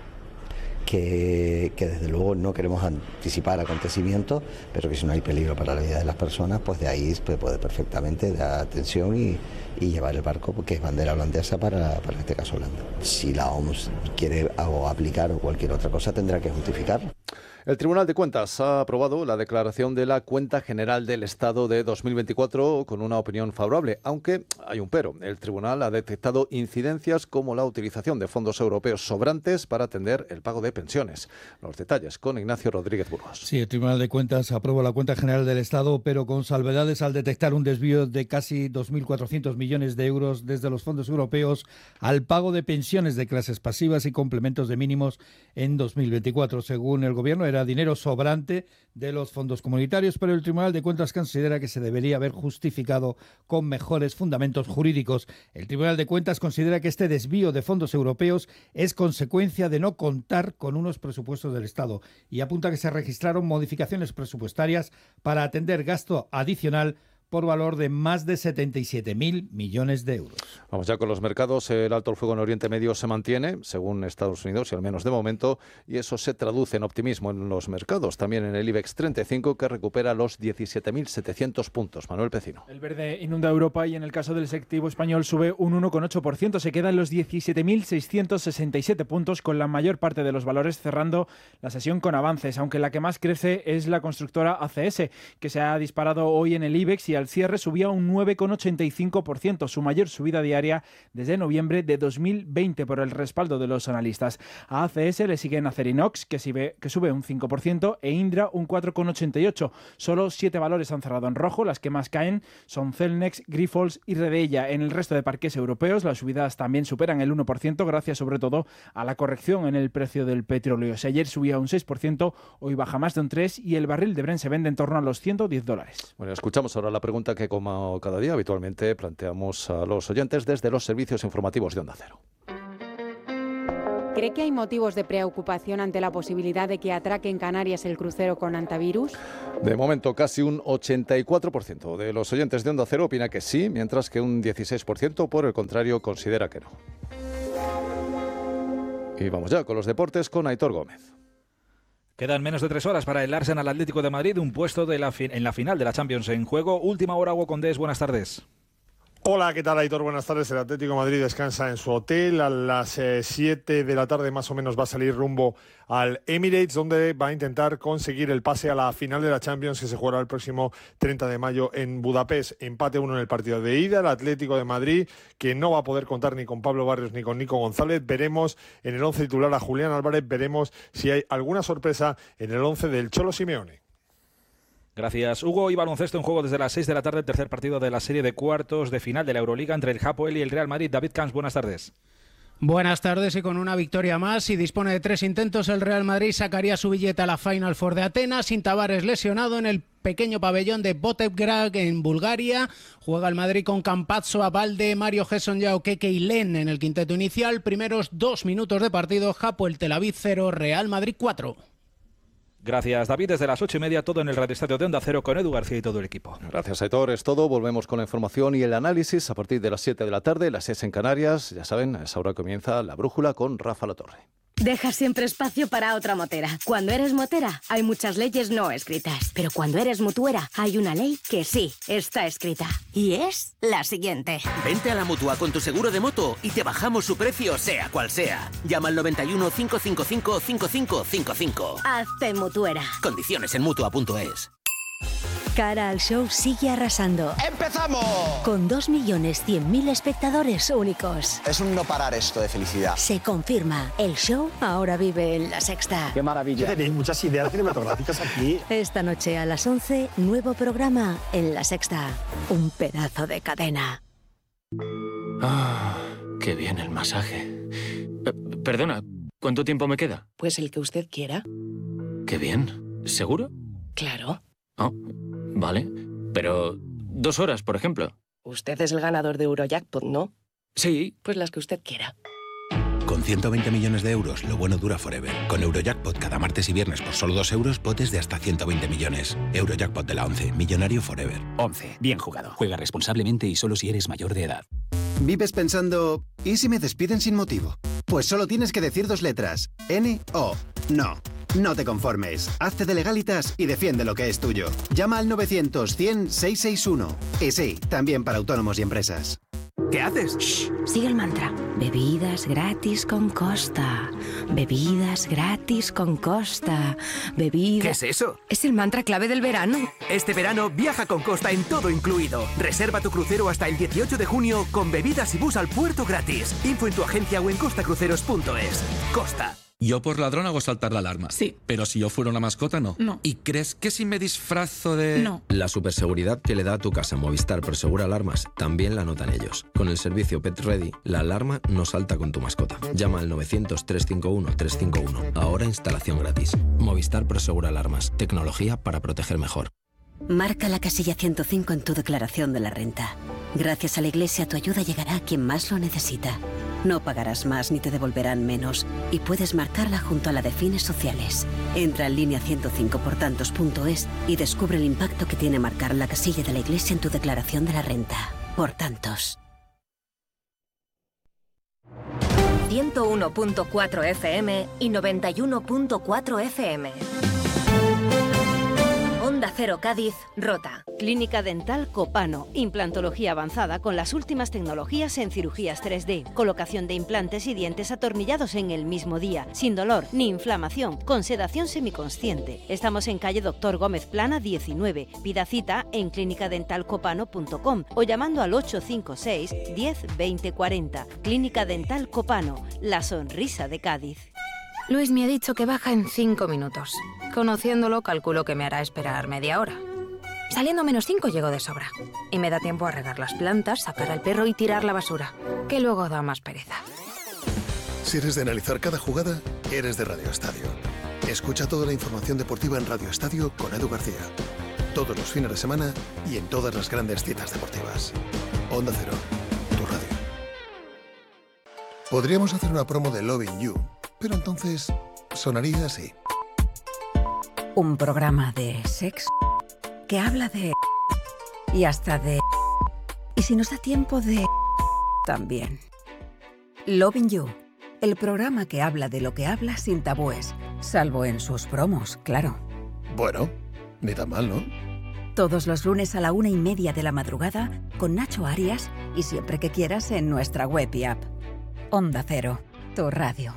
que desde luego no queremos anticipar acontecimientos, pero que si no hay peligro para la vida de las personas, pues de ahí se puede perfectamente dar atención y llevar el barco, porque es bandera holandesa para este caso Holanda. Si la OMS quiere aplicar o cualquier otra cosa, tendrá que justificarlo. El Tribunal de Cuentas ha aprobado la declaración de la Cuenta General del Estado de 2024 con una opinión favorable, aunque hay un pero. El Tribunal ha detectado incidencias como la utilización de fondos europeos sobrantes para atender el pago de pensiones. Los detalles con Ignacio Rodríguez Burgos. Sí, el Tribunal de Cuentas aprobó la Cuenta General del Estado, pero con salvedades al detectar un desvío de casi 2.400 millones de euros desde los fondos europeos al pago de pensiones de clases pasivas y complementos de mínimos en 2024. Según el Gobierno, era dinero sobrante de los fondos comunitarios, pero el Tribunal de Cuentas considera que se debería haber justificado con mejores fundamentos jurídicos. El Tribunal de Cuentas considera que este desvío de fondos europeos es consecuencia de no contar con unos presupuestos del Estado y apunta que se registraron modificaciones presupuestarias para atender gasto adicional por valor de más de 77.000 millones de euros. Vamos ya con los mercados. El alto el fuego en Oriente Medio se mantiene, según Estados Unidos, y al menos de momento, y eso se traduce en optimismo en los mercados. También en el IBEX 35, que recupera los 17.700 puntos. Manuel Pecino. El verde inunda Europa y en el caso del selectivo español sube un 1,8%. Se queda en los 17.667 puntos, con la mayor parte de los valores cerrando la sesión con avances, aunque la que más crece es la constructora ACS, que se ha disparado hoy en el IBEX y y al cierre subía un 9,85%, su mayor subida diaria desde noviembre de 2020 por el respaldo de los analistas. A ACS le siguen Acerinox, que sube un 5%, e Indra un 4,88%. Solo 7 valores han cerrado en rojo. Las que más caen son Celnex, Grifols y Redeia. En el resto de parques europeos las subidas también superan el 1%, gracias sobre todo a la corrección en el precio del petróleo. Si ayer subía un 6%, hoy baja más de un 3% y el barril de Brent se vende en torno a los $110. Bueno, escuchamos ahora la pregunta que, como cada día, habitualmente planteamos a los oyentes desde los servicios informativos de Onda Cero. ¿Cree que hay motivos de preocupación ante la posibilidad de que atraque en Canarias el crucero con antivirus? De momento, casi un 84% de los oyentes de Onda Cero opina que sí, mientras que un 16%, por el contrario, considera que no. Y vamos ya con los deportes con Aitor Gómez. Quedan menos de 3 horas para el Arsenal Atlético de Madrid, un puesto en la final de la Champions en juego. Última hora, Hugo Condés, buenas tardes. Hola, ¿qué tal, Aitor? Buenas tardes. El Atlético de Madrid descansa en su hotel. A las 7 de la tarde más o menos va a salir rumbo al Emirates, donde va a intentar conseguir el pase a la final de la Champions, que se jugará el próximo 30 de mayo en Budapest. Empate 1 en el partido de ida. El Atlético de Madrid, que no va a poder contar ni con Pablo Barrios ni con Nico González. Veremos en el 11 titular a Julián Álvarez. Veremos si hay alguna sorpresa en el 11 del Cholo Simeone. Gracias, Hugo. Y baloncesto en juego desde las 6 de la tarde, el tercer partido de la serie de cuartos de final de la Euroliga entre el Hapoel y el Real Madrid. David Camps, buenas tardes. Buenas tardes, y con una victoria más y dispone de 3 intentos, el Real Madrid sacaría su billete a la Final Four de Atenas, sin Tavares lesionado en el pequeño pabellón de Botevgrad en Bulgaria. Juega el Madrid con Campazzo, Abalde, Mario Gesson, Yao Keke y Len en el quinteto inicial. Primeros 2 minutos de partido, Hapoel Tel Aviv 0, Real Madrid 4. Gracias, David. Desde las 8:30, todo en el Radio Estadio de Onda Cero con Edu García y todo el equipo. Gracias, Aitor. Es todo. Volvemos con la información y el análisis a partir de las 7 de la tarde, las 6 en Canarias. Ya saben, a esa hora comienza La Brújula con Rafa Latorre. Deja siempre espacio para otra motera. Cuando eres motera, hay muchas leyes no escritas. Pero cuando eres mutuera, hay una ley que sí está escrita. Y es la siguiente. Vente a la Mutua con tu seguro de moto y te bajamos su precio, sea cual sea. Llama al 91 555 5555. Hazte mutuera. Condiciones en Mutua.es. Cara al show sigue arrasando. ¡Empezamos! Con 2.100.000 espectadores únicos. Es un no parar esto de felicidad. Se confirma, el show ahora vive en La Sexta. ¡Qué maravilla! Tenéis muchas ideas cinematográficas aquí. Esta noche a las 11, nuevo programa en La Sexta. Un pedazo de cadena. Ah, qué bien el masaje. Perdona, ¿cuánto tiempo me queda? Pues el que usted quiera. Qué bien. ¿Seguro? Claro. Oh, vale. Pero 2 horas, por ejemplo. Usted es el ganador de Eurojackpot, ¿no? Sí. Pues las que usted quiera. Con 120 millones de euros, lo bueno dura forever. Con Eurojackpot cada martes y viernes por solo 2 euros, potes de hasta 120 millones. Eurojackpot de la 11, millonario forever. 11, bien jugado. Juega responsablemente y solo si eres mayor de edad. ¿Vives pensando, ¿y si me despiden sin motivo? Pues solo tienes que decir 2 letras. N-O. No. No te conformes. Hazte de Legalitas y defiende lo que es tuyo. Llama al 900-100-661. Y sí, también para autónomos y empresas. ¿Qué haces? Shh, sigue el mantra. Bebidas gratis con Costa. Bebidas gratis con Costa. Bebidas... ¿Qué es eso? Es el mantra clave del verano. Este verano viaja con Costa en todo incluido. Reserva tu crucero hasta el 18 de junio con bebidas y bus al puerto gratis. Info en tu agencia o en costacruceros.es. Costa. Yo por ladrón hago saltar la alarma. Sí. Pero si yo fuera una mascota, no. No. ¿Y crees que si me disfrazo de...? No. La superseguridad que le da a tu casa Movistar Prosegura Alarmas también la notan ellos. Con el servicio Pet Ready, la alarma no salta con tu mascota. Llama al 900-351-351. Ahora instalación gratis. Movistar Prosegura Alarmas. Tecnología para proteger mejor. Marca la casilla 105 en tu declaración de la renta. Gracias a la Iglesia, tu ayuda llegará a quien más lo necesita. No pagarás más ni te devolverán menos. Y puedes marcarla junto a la de fines sociales. Entra en línea 105portantos.es y descubre el impacto que tiene marcar la casilla de la Iglesia en tu declaración de la renta. Por tantos. 101.4 FM y 91.4 FM. Onda Cero Cádiz, Rota. Clínica Dental Copano. Implantología avanzada con las últimas tecnologías en cirugías 3D. Colocación de implantes y dientes atornillados en el mismo día. Sin dolor ni inflamación. Con sedación semiconsciente. Estamos en calle Doctor Gómez Plana 19. Pida cita en clínicadentalcopano.com o llamando al 856 10 20 40. Clínica Dental Copano. La sonrisa de Cádiz. Luis me ha dicho que baja en 5 minutos. Conociéndolo, calculo que me hará esperar media hora. Saliendo -5 llego de sobra. Y me da tiempo a regar las plantas, sacar al perro y tirar la basura, que luego da más pereza. Si eres de analizar cada jugada, eres de Radio Estadio. Escucha toda la información deportiva en Radio Estadio con Edu García. Todos los fines de semana y en todas las grandes citas deportivas. Onda Cero, tu radio. Podríamos hacer una promo de Loving You, pero entonces sonaría así. Un programa de sexo que habla de... y hasta de... y si nos da tiempo de... también. Loving You, el programa que habla de lo que habla sin tabúes, salvo en sus promos, claro. Bueno, ni tan mal, ¿no? Todos los lunes a la 1:30 de la madrugada con Nacho Arias y siempre que quieras en nuestra web y app. Onda Cero, tu radio.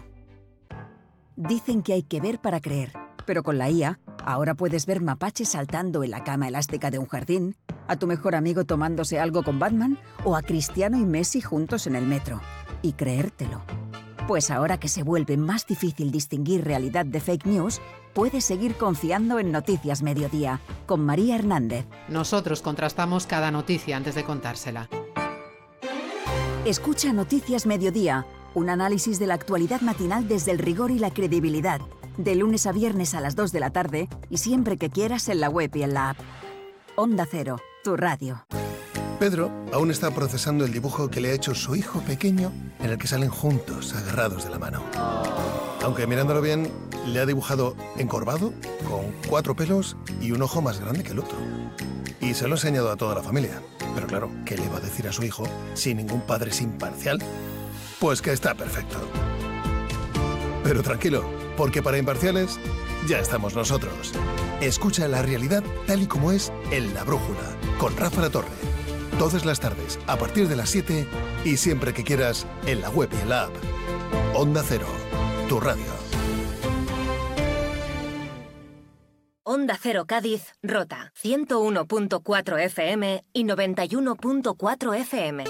Dicen que hay que ver para creer, pero con la IA ahora puedes ver mapaches saltando en la cama elástica de un jardín, a tu mejor amigo tomándose algo con Batman o a Cristiano y Messi juntos en el metro. Y creértelo. Pues ahora que se vuelve más difícil distinguir realidad de fake news, puedes seguir confiando en Noticias Mediodía, con María Hernández. Nosotros contrastamos cada noticia antes de contársela. Escucha Noticias Mediodía, un análisis de la actualidad matinal desde el rigor y la credibilidad, de lunes a viernes a las 2 de la tarde y siempre que quieras en la web y en la app. Onda Cero, tu radio. Pedro aún está procesando el dibujo que le ha hecho su hijo pequeño en el que salen juntos, agarrados de la mano. Aunque mirándolo bien, le ha dibujado encorvado, con 4 pelos y un ojo más grande que el otro. Y se lo ha enseñado a toda la familia. Pero claro, ¿qué le va a decir a su hijo si ningún padre es imparcial? Pues que está perfecto. Pero tranquilo, porque para imparciales ya estamos nosotros. Escucha la realidad tal y como es en La Brújula, con Rafa La Torre. Todas las tardes, a partir de las 7 y siempre que quieras, en la web y en la app. Onda Cero, tu radio. Onda Cero Cádiz, Rota, 101.4 FM y 91.4 FM.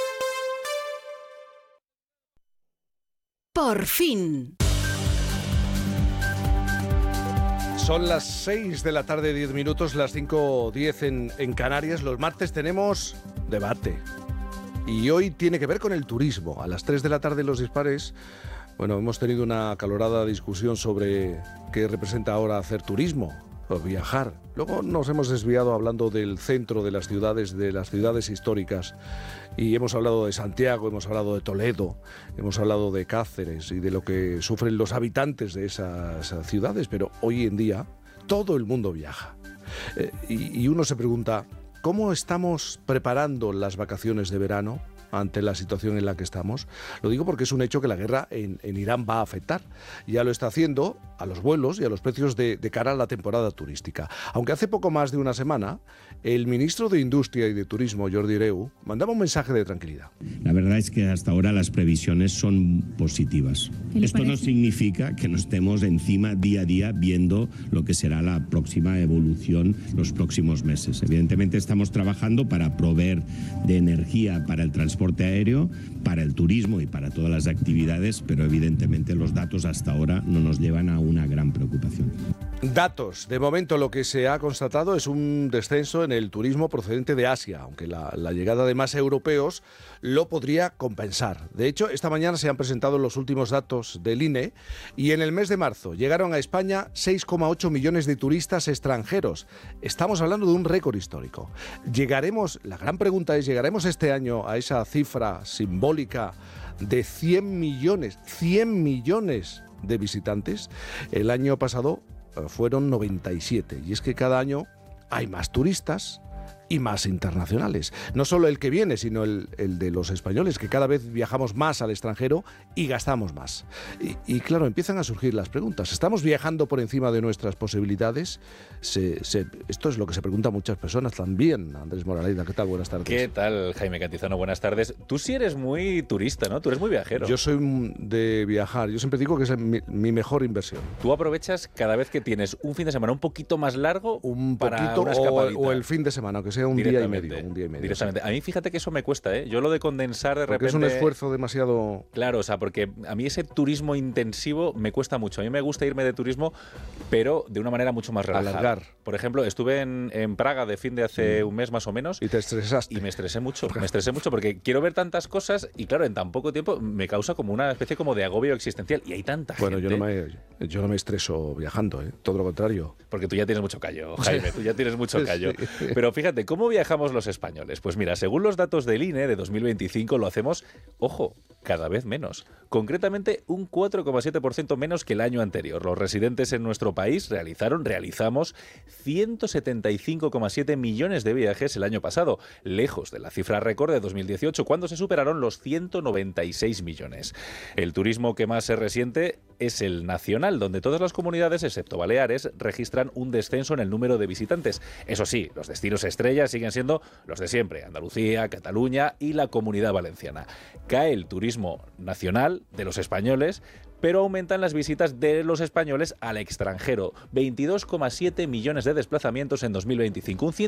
Por fin. Son las 6 de la tarde, 10 minutos, las 5:10 en Canarias. Los martes tenemos debate. Y hoy tiene que ver con el turismo. A las 3 de la tarde Los Dispares, bueno, hemos tenido una acalorada discusión sobre qué representa ahora hacer turismo o viajar. Luego nos hemos desviado hablando del centro de las ciudades históricas. Y hemos hablado de Santiago, hemos hablado de Toledo, hemos hablado de Cáceres y de lo que sufren los habitantes de esas ciudades. Pero hoy en día todo el mundo viaja. Y uno se pregunta, ¿cómo estamos preparando las vacaciones de verano ante la situación en la que estamos? Lo digo porque es un hecho que la guerra en Irán va a afectar. Ya lo está haciendo a los vuelos y a los precios de cara a la temporada turística. Aunque hace poco más de una semana, el ministro de Industria y de Turismo, Jordi Hereu, mandaba un mensaje de tranquilidad. La verdad es que hasta ahora las previsiones son positivas. Esto no significa que no estemos encima día a día viendo lo que será la próxima evolución los próximos meses. Evidentemente estamos trabajando para proveer de energía para el transporte aéreo, para el turismo y para todas las actividades, pero evidentemente los datos hasta ahora no nos llevan a una gran preocupación. Datos. De momento lo que se ha constatado es un descenso en el turismo procedente de Asia, aunque la llegada de más europeos lo podría compensar. De hecho, esta mañana se han presentado los últimos datos del INE y en el mes de marzo llegaron a España 6,8 millones de turistas extranjeros. Estamos hablando de un récord histórico. La gran pregunta es, ¿llegaremos este año a esa cifra simbólica de 100 millones de visitantes? El año pasado fueron 97, y es que cada año hay más turistas y más internacionales. No solo el que viene, sino el de los españoles, que cada vez viajamos más al extranjero y gastamos más. Y claro, empiezan a surgir las preguntas. ¿Estamos viajando por encima de nuestras posibilidades? Esto es lo que se preguntan muchas personas también. Andrés Moraleida, ¿qué tal? Buenas tardes. ¿Qué tal, Jaime Cantizano? Buenas tardes. Tú sí eres muy turista, ¿no? Tú eres muy viajero. Yo soy de viajar. Yo siempre digo que es mi mejor inversión. Tú aprovechas cada vez que tienes un fin de semana un poquito más largo para poquito, una escapadita. O el fin de semana, aunque sea un día y medio. Directamente. A mí fíjate que eso me cuesta, ¿eh? Yo lo de condensar de repente... Porque es un esfuerzo demasiado... Claro, o sea, porque a mí ese turismo intensivo me cuesta mucho. A mí me gusta irme de turismo, pero de una manera mucho más relajada. Alargar. Por ejemplo, estuve en Praga de fin de hace un mes más o menos. Y te estresaste. Y me estresé mucho. Me estresé mucho porque quiero ver tantas cosas y claro, en tan poco tiempo me causa como una especie como de agobio existencial. Y hay tanta gente... Bueno, yo no me estreso viajando, ¿eh? Todo lo contrario. Porque tú ya tienes mucho callo, Jaime, tú ya tienes mucho callo. Sí. Pero fíjate, ¿cómo viajamos los españoles? Pues mira, según los datos del INE de 2025 lo hacemos, ojo, cada vez menos. Concretamente un 4,7% menos que el año anterior. Los residentes en nuestro país realizamos 175,7 millones de viajes el año pasado, lejos de la cifra récord de 2018, cuando se superaron los 196 millones. El turismo que más se resiente es el nacional, donde todas las comunidades, excepto Baleares, registran un descenso en el número de visitantes. Eso sí, los destinos estrellas siguen siendo los de siempre, Andalucía, Cataluña y la Comunidad Valenciana. Cae el turismo nacional de los españoles, pero aumentan las visitas de los españoles al extranjero. 22,7 millones de desplazamientos en 2025, un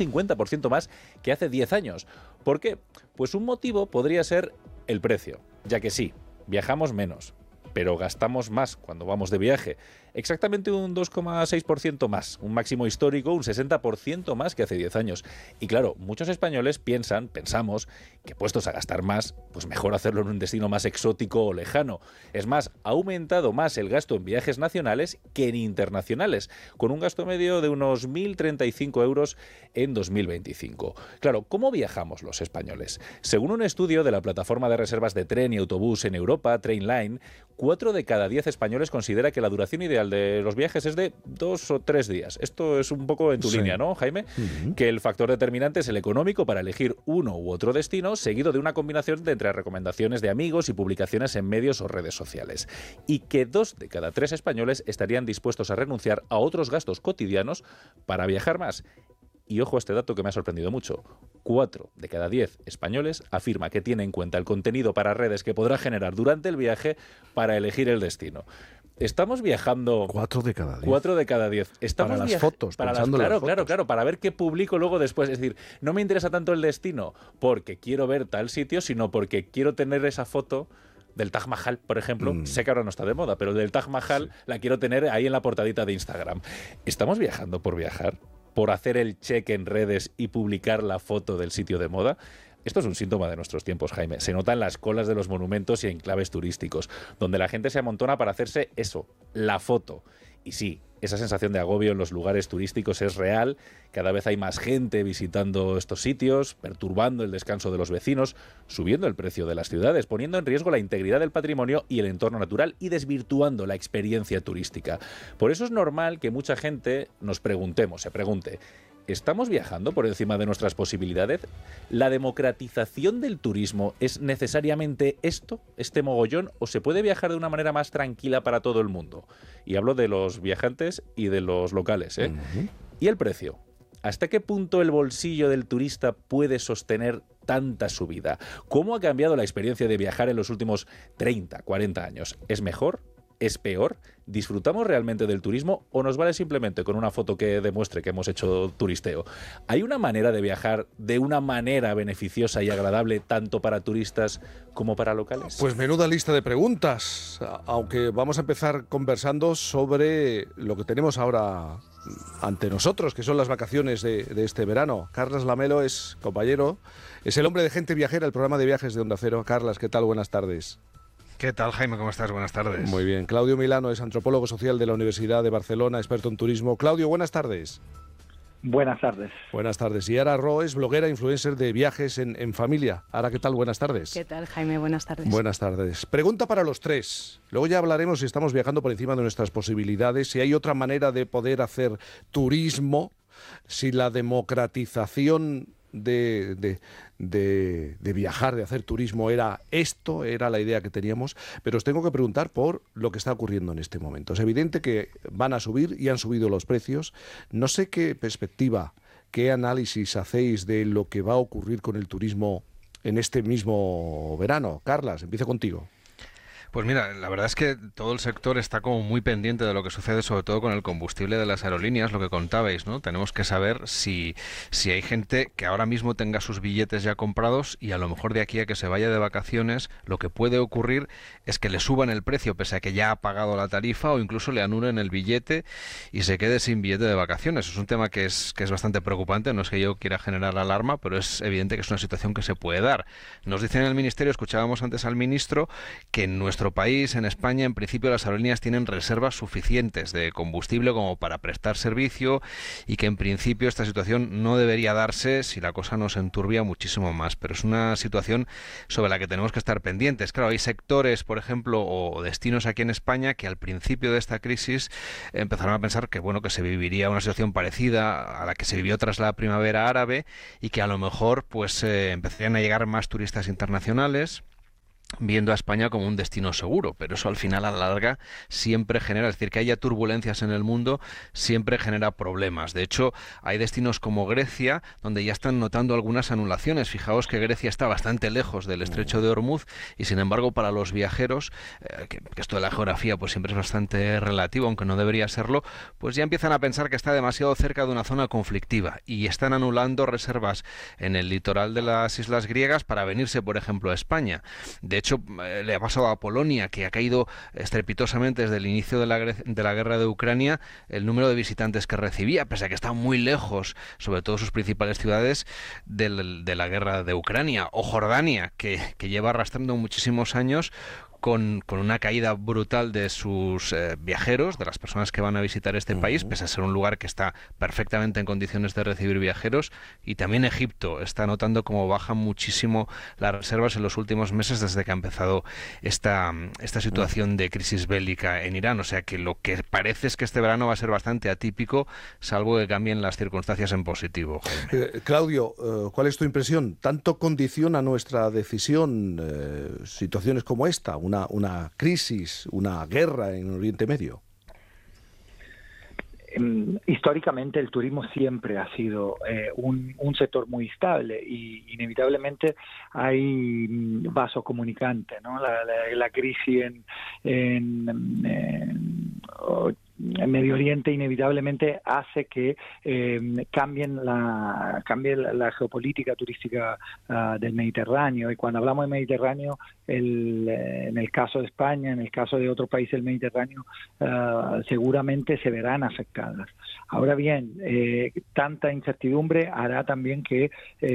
50% más que hace 10 años. ¿Por qué? Pues un motivo podría ser el precio, ya que sí, viajamos menos, pero gastamos más cuando vamos de viaje. Exactamente un 2,6% más, un máximo histórico, un 60% más que hace 10 años. Y claro, muchos españoles pensamos que puestos a gastar más, pues mejor hacerlo en un destino más exótico o lejano. Es más, ha aumentado más el gasto en viajes nacionales que en internacionales, con un gasto medio de unos 1.035 euros en 2025. Claro, ¿cómo viajamos los españoles? Según un estudio de la plataforma de reservas de tren y autobús en Europa, Trainline, 4 de cada 10 españoles considera que la duración ideal de los viajes es de 2 o 3 días. Esto es un poco en tu línea, ¿no, Jaime? Que el factor determinante es el económico para elegir uno u otro destino, seguido de una combinación de entre recomendaciones de amigos y publicaciones en medios o redes sociales. Y que 2 de cada 3 españoles estarían dispuestos a renunciar a otros gastos cotidianos para viajar más. Y ojo a este dato que me ha sorprendido mucho. 4 de cada 10 españoles afirma que tiene en cuenta el contenido para redes que podrá generar durante el viaje para elegir el destino. Estamos viajando... 4 de cada 10. 4 de cada 10. Estamos para las fotos, claro, para ver qué publico luego después. Es decir, no me interesa tanto el destino porque quiero ver tal sitio, sino porque quiero tener esa foto del Taj Mahal, por ejemplo. Sé que ahora no está de moda, pero del Taj Mahal la quiero tener ahí en la portadita de Instagram. ¿Estamos viajando por viajar? ¿Por hacer el check en redes y publicar la foto del sitio de moda? Esto es un síntoma de nuestros tiempos, Jaime. Se nota en las colas de los monumentos y enclaves turísticos, donde la gente se amontona para hacerse eso, la foto. Y sí, esa sensación de agobio en los lugares turísticos es real. Cada vez hay más gente visitando estos sitios, perturbando el descanso de los vecinos, subiendo el precio de las ciudades, poniendo en riesgo la integridad del patrimonio y el entorno natural y desvirtuando la experiencia turística. Por eso es normal que mucha gente se pregunte, ¿estamos viajando por encima de nuestras posibilidades? ¿La democratización del turismo es necesariamente este mogollón, o se puede viajar de una manera más tranquila para todo el mundo? Y hablo de los viajantes y de los locales, ¿eh? ¿Y el precio? ¿Hasta qué punto el bolsillo del turista puede sostener tanta subida? ¿Cómo ha cambiado la experiencia de viajar en los últimos 30, 40 años? ¿Es mejor? ¿Es peor? ¿Disfrutamos realmente del turismo o nos vale simplemente con una foto que demuestre que hemos hecho turisteo? ¿Hay una manera de viajar de una manera beneficiosa y agradable tanto para turistas como para locales? Pues menuda lista de preguntas, aunque vamos a empezar conversando sobre lo que tenemos ahora ante nosotros, que son las vacaciones de este verano. Carlas Lamelo es compañero, es el hombre de Gente Viajera, el programa de viajes de Onda Cero. Carlas, ¿qué tal? Buenas tardes. ¿Qué tal, Jaime? ¿Cómo estás? Buenas tardes. Muy bien. Claudio Milano es antropólogo social de la Universidad de Barcelona, experto en turismo. Claudio, buenas tardes. Buenas tardes. Buenas tardes. Y Ara Ro es bloguera, influencer de viajes en familia. Ara, ¿qué tal? Buenas tardes. ¿Qué tal, Jaime? Buenas tardes. Buenas tardes. Pregunta para los tres. Luego ya hablaremos si estamos viajando por encima de nuestras posibilidades, si hay otra manera de poder hacer turismo si la democratización de viajar, de hacer turismo era la idea que teníamos, pero os tengo que preguntar por lo que está ocurriendo en este momento. Es evidente que van a subir y han subido los precios. No sé qué perspectiva, qué análisis hacéis de lo que va a ocurrir con el turismo en este mismo verano. Carlas, empiezo contigo. Pues mira, la verdad es que todo el sector está como muy pendiente de lo que sucede, sobre todo con el combustible de las aerolíneas, lo que contabais, ¿no? Tenemos que saber si hay gente que ahora mismo tenga sus billetes ya comprados y a lo mejor de aquí a que se vaya de vacaciones, lo que puede ocurrir es que le suban el precio pese a que ya ha pagado la tarifa o incluso le anulen el billete y se quede sin billete de vacaciones. Es un tema que es bastante preocupante, no es que yo quiera generar alarma, pero es evidente que es una situación que se puede dar. Nos dicen en el Ministerio, escuchábamos antes al ministro, que en nuestro país, en España, en principio las aerolíneas tienen reservas suficientes de combustible como para prestar servicio y que en principio esta situación no debería darse si la cosa no se enturbia muchísimo más, pero es una situación sobre la que tenemos que estar pendientes. Claro, hay sectores, por ejemplo, o destinos aquí en España que al principio de esta crisis empezaron a pensar que bueno, que se viviría una situación parecida a la que se vivió tras la primavera árabe y que a lo mejor pues empezarían a llegar más turistas internacionales, viendo a España como un destino seguro, pero eso al final a la larga siempre genera, es decir, que haya turbulencias en el mundo siempre genera problemas. De hecho, hay destinos como Grecia donde ya están notando algunas anulaciones. Fijaos que Grecia está bastante lejos del estrecho de Hormuz y sin embargo para los viajeros, que esto de la geografía pues siempre es bastante relativo, aunque no debería serlo, pues ya empiezan a pensar que está demasiado cerca de una zona conflictiva y están anulando reservas en el litoral de las islas griegas para venirse, por ejemplo, a España. De hecho, le ha pasado a Polonia, que ha caído estrepitosamente desde el inicio de la guerra de Ucrania el número de visitantes que recibía, pese a que está muy lejos, sobre todo sus principales ciudades, de la guerra de Ucrania. O Jordania, que lleva arrastrando muchísimos años con una caída brutal de sus viajeros, de las personas que van a visitar este país, pese a ser un lugar que está perfectamente en condiciones de recibir viajeros. Y también Egipto está notando cómo bajan muchísimo las reservas en los últimos meses desde que ha empezado esta situación de crisis bélica en Irán. O sea que lo que parece es que este verano va a ser bastante atípico, salvo que cambien las circunstancias en positivo. Claudio, ¿cuál es tu impresión? ¿Tanto condiciona nuestra decisión situaciones como esta? Una crisis, una guerra en Oriente Medio. Históricamente el turismo siempre ha sido un sector muy estable y inevitablemente hay vasos comunicantes, ¿no? La crisis en Medio Oriente inevitablemente hace que cambie la geopolítica turística del Mediterráneo. Y cuando hablamos de Mediterráneo, en el caso de España, en el caso de otros países del Mediterráneo, seguramente se verán afectadas. Ahora bien, tanta incertidumbre hará también que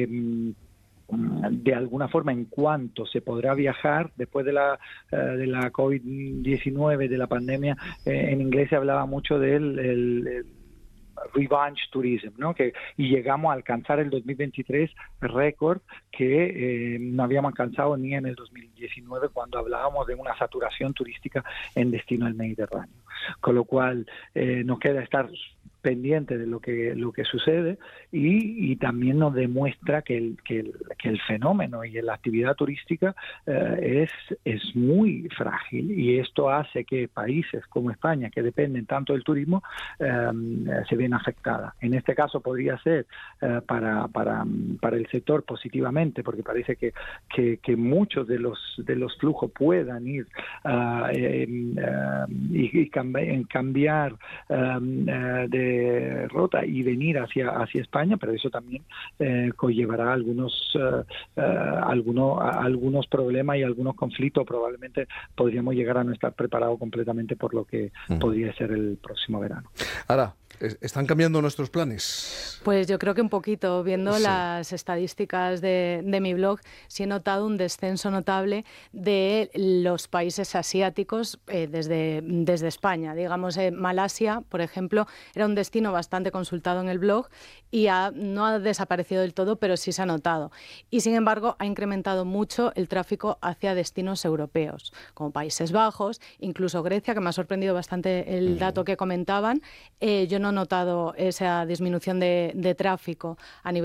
de alguna forma, en cuanto se podrá viajar después de la COVID-19, de la pandemia, en inglés se hablaba mucho del revenge tourism, ¿no? Y llegamos a alcanzar el 2023 récord que no habíamos alcanzado ni en el 2019 cuando hablábamos de una saturación turística en destino del Mediterráneo. Con lo cual nos queda estar pendiente de lo que sucede y también nos demuestra que el fenómeno y la actividad turística es muy frágil, y esto hace que países como España, que dependen tanto del turismo, se ven afectadas. En este caso podría ser para el sector positivamente, porque parece que muchos de los flujos puedan ir y cambiar de rota y venir hacia España, pero eso también conllevará algunos problemas y algunos conflictos. Probablemente podríamos llegar a no estar preparados completamente por lo que podría ser el próximo verano. Ahora, ¿están cambiando nuestros planes? Pues yo creo que un poquito. Viendo las estadísticas de mi blog, sí he notado un descenso notable de los países asiáticos desde España. Digamos, Malasia, por ejemplo, era un destino bastante consultado en el blog y no ha desaparecido del todo, pero sí se ha notado. Y sin embargo, ha incrementado mucho el tráfico hacia destinos europeos, como Países Bajos, incluso Grecia, que me ha sorprendido bastante el dato que comentaban. Yo no he notado esa disminución de tráfico a nivel